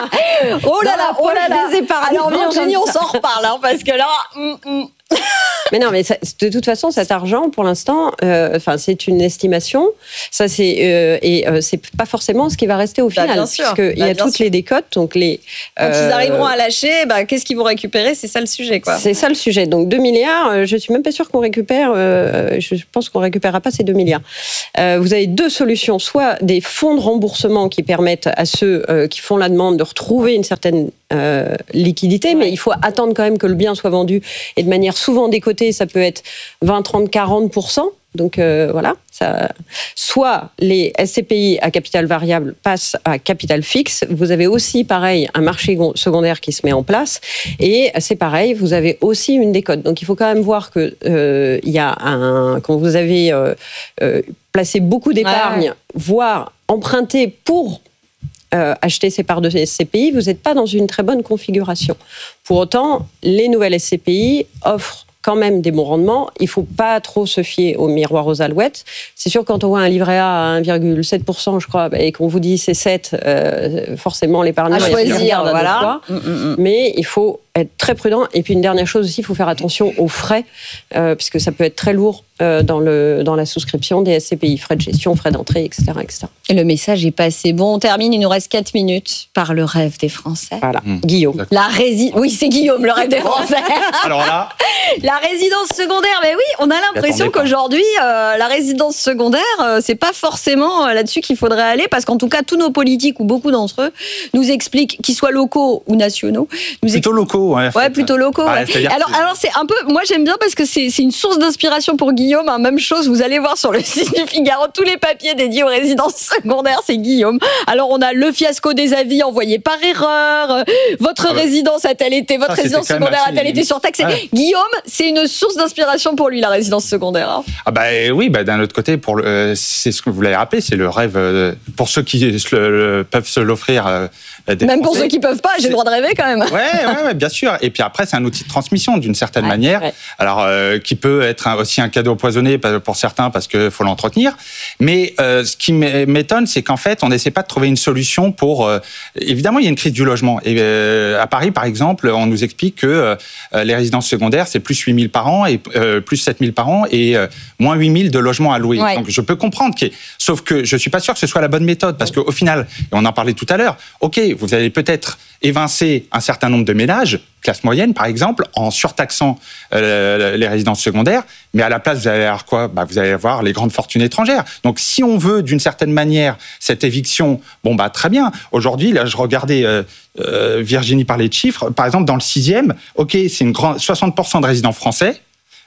Oh là là, oh là là. Alors Virginie, on comme ça. s'en reparle, hein, parce que là... Mm, mm. Mais non, mais ça, de toute façon, cet argent, pour l'instant, euh, enfin, c'est une estimation. Ça, c'est euh, et euh, c'est pas forcément ce qui va rester au final, bah, bien sûr. puisque il bah, y a toutes sûr. les décotes, donc les. Quand euh, ils arriveront à lâcher, bah, qu'est-ce qu'ils vont récupérer ? C'est ça le sujet, quoi. C'est ça le sujet. Donc deux milliards, euh, je suis même pas sûre qu'on récupère. Euh, je pense qu'on récupérera pas ces deux milliards. Euh, vous avez deux solutions, soit des fonds de remboursement qui permettent à ceux euh, qui font la demande de retrouver une certaine euh, liquidité, ouais. mais il faut attendre quand même que le bien soit vendu et de manière souvent décotée. Ça peut être vingt, trente, quarante pour cent. Donc euh, voilà, ça... soit les S C P I à capital variable passent à capital fixe. Vous avez aussi, pareil, un marché secondaire qui se met en place. Et c'est pareil, vous avez aussi une décote. Donc il faut quand même voir que euh, il y a un... quand vous avez euh, euh, placé beaucoup d'épargne, ouais. voire emprunté pour Euh, acheter ces parts de S C P I, vous n'êtes pas dans une très bonne configuration. Pour autant, les nouvelles S C P I offrent quand même des bons rendements. Il ne faut pas trop se fier au miroir aux alouettes. C'est sûr, quand on voit un livret A à un virgule sept pour cent, je crois, et qu'on vous dit c'est sept, euh, forcément l'épargnant, à choisir, voilà. Mmh, mmh. Mais il faut être très prudent. Et puis une dernière chose aussi, il faut faire attention aux frais, euh, puisque ça peut être très lourd euh, dans, le, dans la souscription des S C P I, frais de gestion, frais d'entrée, et cetera, et cetera. Et le message est passé. Bon, on termine, il nous reste quatre minutes par le rêve des Français. Voilà, mmh. Guillaume. La rési... Oui, c'est Guillaume, le rêve des Français. Alors là... La résidence secondaire, mais oui, on a l'impression qu'aujourd'hui, euh, la résidence secondaire, euh, c'est pas forcément là-dessus qu'il faudrait aller, parce qu'en tout cas, tous nos politiques, ou beaucoup d'entre eux, nous expliquent, qu'ils soient locaux ou nationaux... Nous plutôt expli... locaux, ouais. Ouais, plutôt locaux. Ah, ouais. Alors, alors c'est un peu... Moi, j'aime bien parce que c'est, c'est une source d'inspiration pour Guillaume. Hein, même chose, vous allez voir sur le site du Figaro, tous les papiers dédiés aux résidences secondaires, c'est Guillaume. Alors, on a le fiasco des avis envoyés par erreur, votre ah ouais. résidence a-t-elle été, votre ça, résidence secondaire a-t-elle été surtaxée. Ouais. Guillaume, c'est une source d'inspiration pour lui, la résidence secondaire. Hein. Ah bah oui, bah d'un autre côté, pour le, euh, c'est ce que vous l'avez rappelé, c'est le rêve euh, pour ceux qui le, le, peuvent se l'offrir. Euh, des même Français. Pour ceux qui peuvent pas, j'ai c'est... le droit de rêver quand même. Ouais, ouais, ouais, bien sûr. Et puis après, c'est un outil de transmission d'une certaine ouais, manière, ouais. alors euh, qui peut être un, aussi un cadeau empoisonné pour certains parce qu'il faut l'entretenir. Mais euh, ce qui m'étonne, c'est qu'en fait, on n'essaie pas de trouver une solution pour. Euh, évidemment, il y a une crise du logement. Et euh, à Paris, par exemple, on nous explique que euh, les résidences secondaires, c'est plus huit mille par an et euh, plus sept mille par an et euh, moins huit mille de logements à louer. Ouais. Donc, je peux comprendre qu'il y ait... Sauf que je suis pas sûr que ce soit la bonne méthode parce qu'au final, et on en parlait tout à l'heure, ok, vous allez peut-être évincer un certain nombre de ménages, classe moyenne par exemple, en surtaxant euh, les résidences secondaires, mais à la place, vous allez avoir quoi ? Bah, vous allez avoir les grandes fortunes étrangères. Donc, si on veut d'une certaine manière cette éviction, bon bah très bien. Aujourd'hui, là, je regardais euh, euh, Virginie parlait de chiffres. Par exemple, dans le sixième, ok, c'est une grande soixante pour cent de résidents français.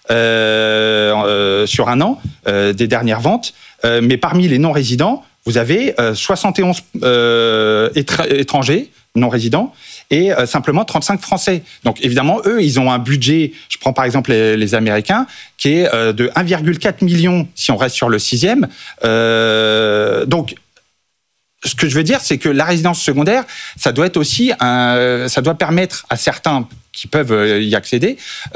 Euh, euh, sur un an euh, des dernières ventes, euh, mais parmi les non-résidents, vous avez euh, soixante et onze euh, étra- étrangers non-résidents et euh, simplement trente-cinq Français. Donc évidemment, eux, ils ont un budget, je prends par exemple les, les Américains, qui est euh, de un virgule quatre million si on reste sur le sixième. Euh, donc, ce que je veux dire, c'est que la résidence secondaire, ça doit être aussi un, ça doit permettre à certains qui peuvent y accéder,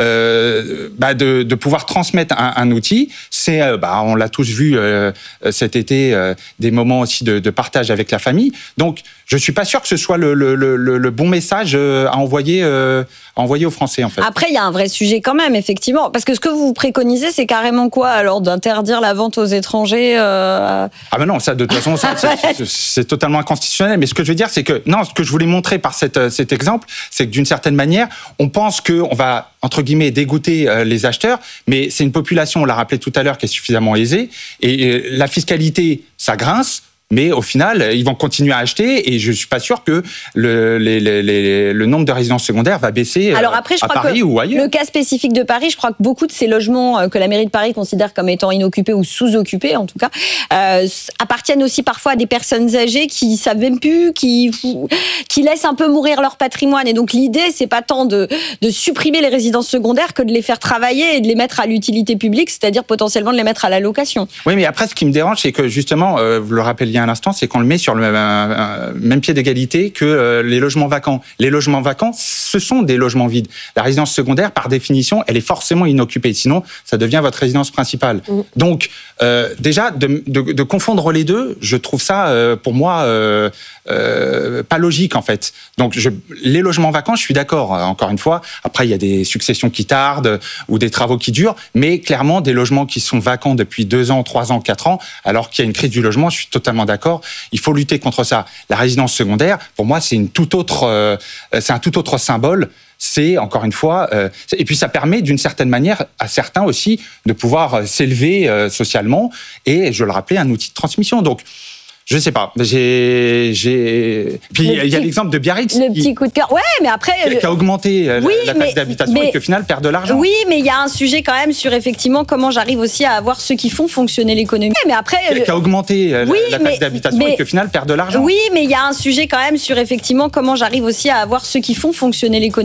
euh, bah de, de pouvoir transmettre un, un outil. C'est, euh, bah, on l'a tous vu euh, cet été, euh, des moments aussi de, de partage avec la famille. Donc, je suis pas sûr que ce soit le, le, le, le bon message à envoyer, euh, à envoyer aux Français, en fait. Après, il y a un vrai sujet quand même, effectivement. Parce que ce que vous préconisez, c'est carrément quoi, alors, d'interdire la vente aux étrangers euh... Ah ben non, ça, de toute façon, ça, c'est, c'est totalement inconstitutionnel. Mais ce que je veux dire, c'est que, non, ce que je voulais montrer par cette, cet exemple, c'est que d'une certaine manière, on pense qu'on va, entre guillemets, dégoûter euh, les acheteurs, mais c'est une population, on l'a rappelé tout à l'heure, qui est suffisamment aisée. Et euh, la fiscalité, ça grince. Mais au final, ils vont continuer à acheter et je suis pas sûr que le, les, les, les, le nombre de résidences secondaires va baisser Alors après, je à crois Paris que ou ailleurs. Le cas spécifique de Paris, je crois que beaucoup de ces logements que la mairie de Paris considère comme étant inoccupés ou sous-occupés, en tout cas, euh, appartiennent aussi parfois à des personnes âgées qui savent même plus, qui, qui laissent un peu mourir leur patrimoine. Et donc l'idée, c'est pas tant de, de supprimer les résidences secondaires que de les faire travailler et de les mettre à l'utilité publique, c'est-à-dire potentiellement de les mettre à la location. Oui, mais après, ce qui me dérange, c'est que justement, euh, vous le rappeliez à l'instant, c'est qu'on le met sur le même, euh, même pied d'égalité que euh, les logements vacants. Les logements vacants, ce sont des logements vides. La résidence secondaire, par définition, elle est forcément inoccupée. Sinon, ça devient votre résidence principale. Mmh. Donc, euh, déjà, de, de, de confondre les deux, je trouve ça, euh, pour moi, euh, euh, pas logique, en fait. Donc, je, les logements vacants, je suis d'accord, encore une fois. Après, il y a des successions qui tardent ou des travaux qui durent, mais clairement, des logements qui sont vacants depuis deux ans, trois ans, quatre ans, alors qu'il y a une crise du logement, je suis totalement d'accord. Il faut lutter contre ça. La résidence secondaire, pour moi, c'est une toute autre, euh, c'est un tout autre symbole. C'est, encore une fois, euh, et puis ça permet d'une certaine manière à certains aussi de pouvoir s'élever euh, socialement et, je le rappelais, un outil de transmission. Donc, je sais pas. J'ai, j'ai. Puis il y a l'exemple de Biarritz. Le qui, petit coup de cœur. Ouais, mais après. Qui, qui a augmenté oui, la, la taxe d'habitation mais, et qui au final perd de l'argent. Oui, mais il y a un sujet quand même sur effectivement comment j'arrive aussi à avoir ceux qui font fonctionner l'économie. Mais après. Qui, qui a augmenté oui, la, la taxe mais, d'habitation mais, et qui au final perd de l'argent. Oui, mais il y a un sujet quand même sur effectivement comment j'arrive aussi à avoir ceux qui font fonctionner l'économie.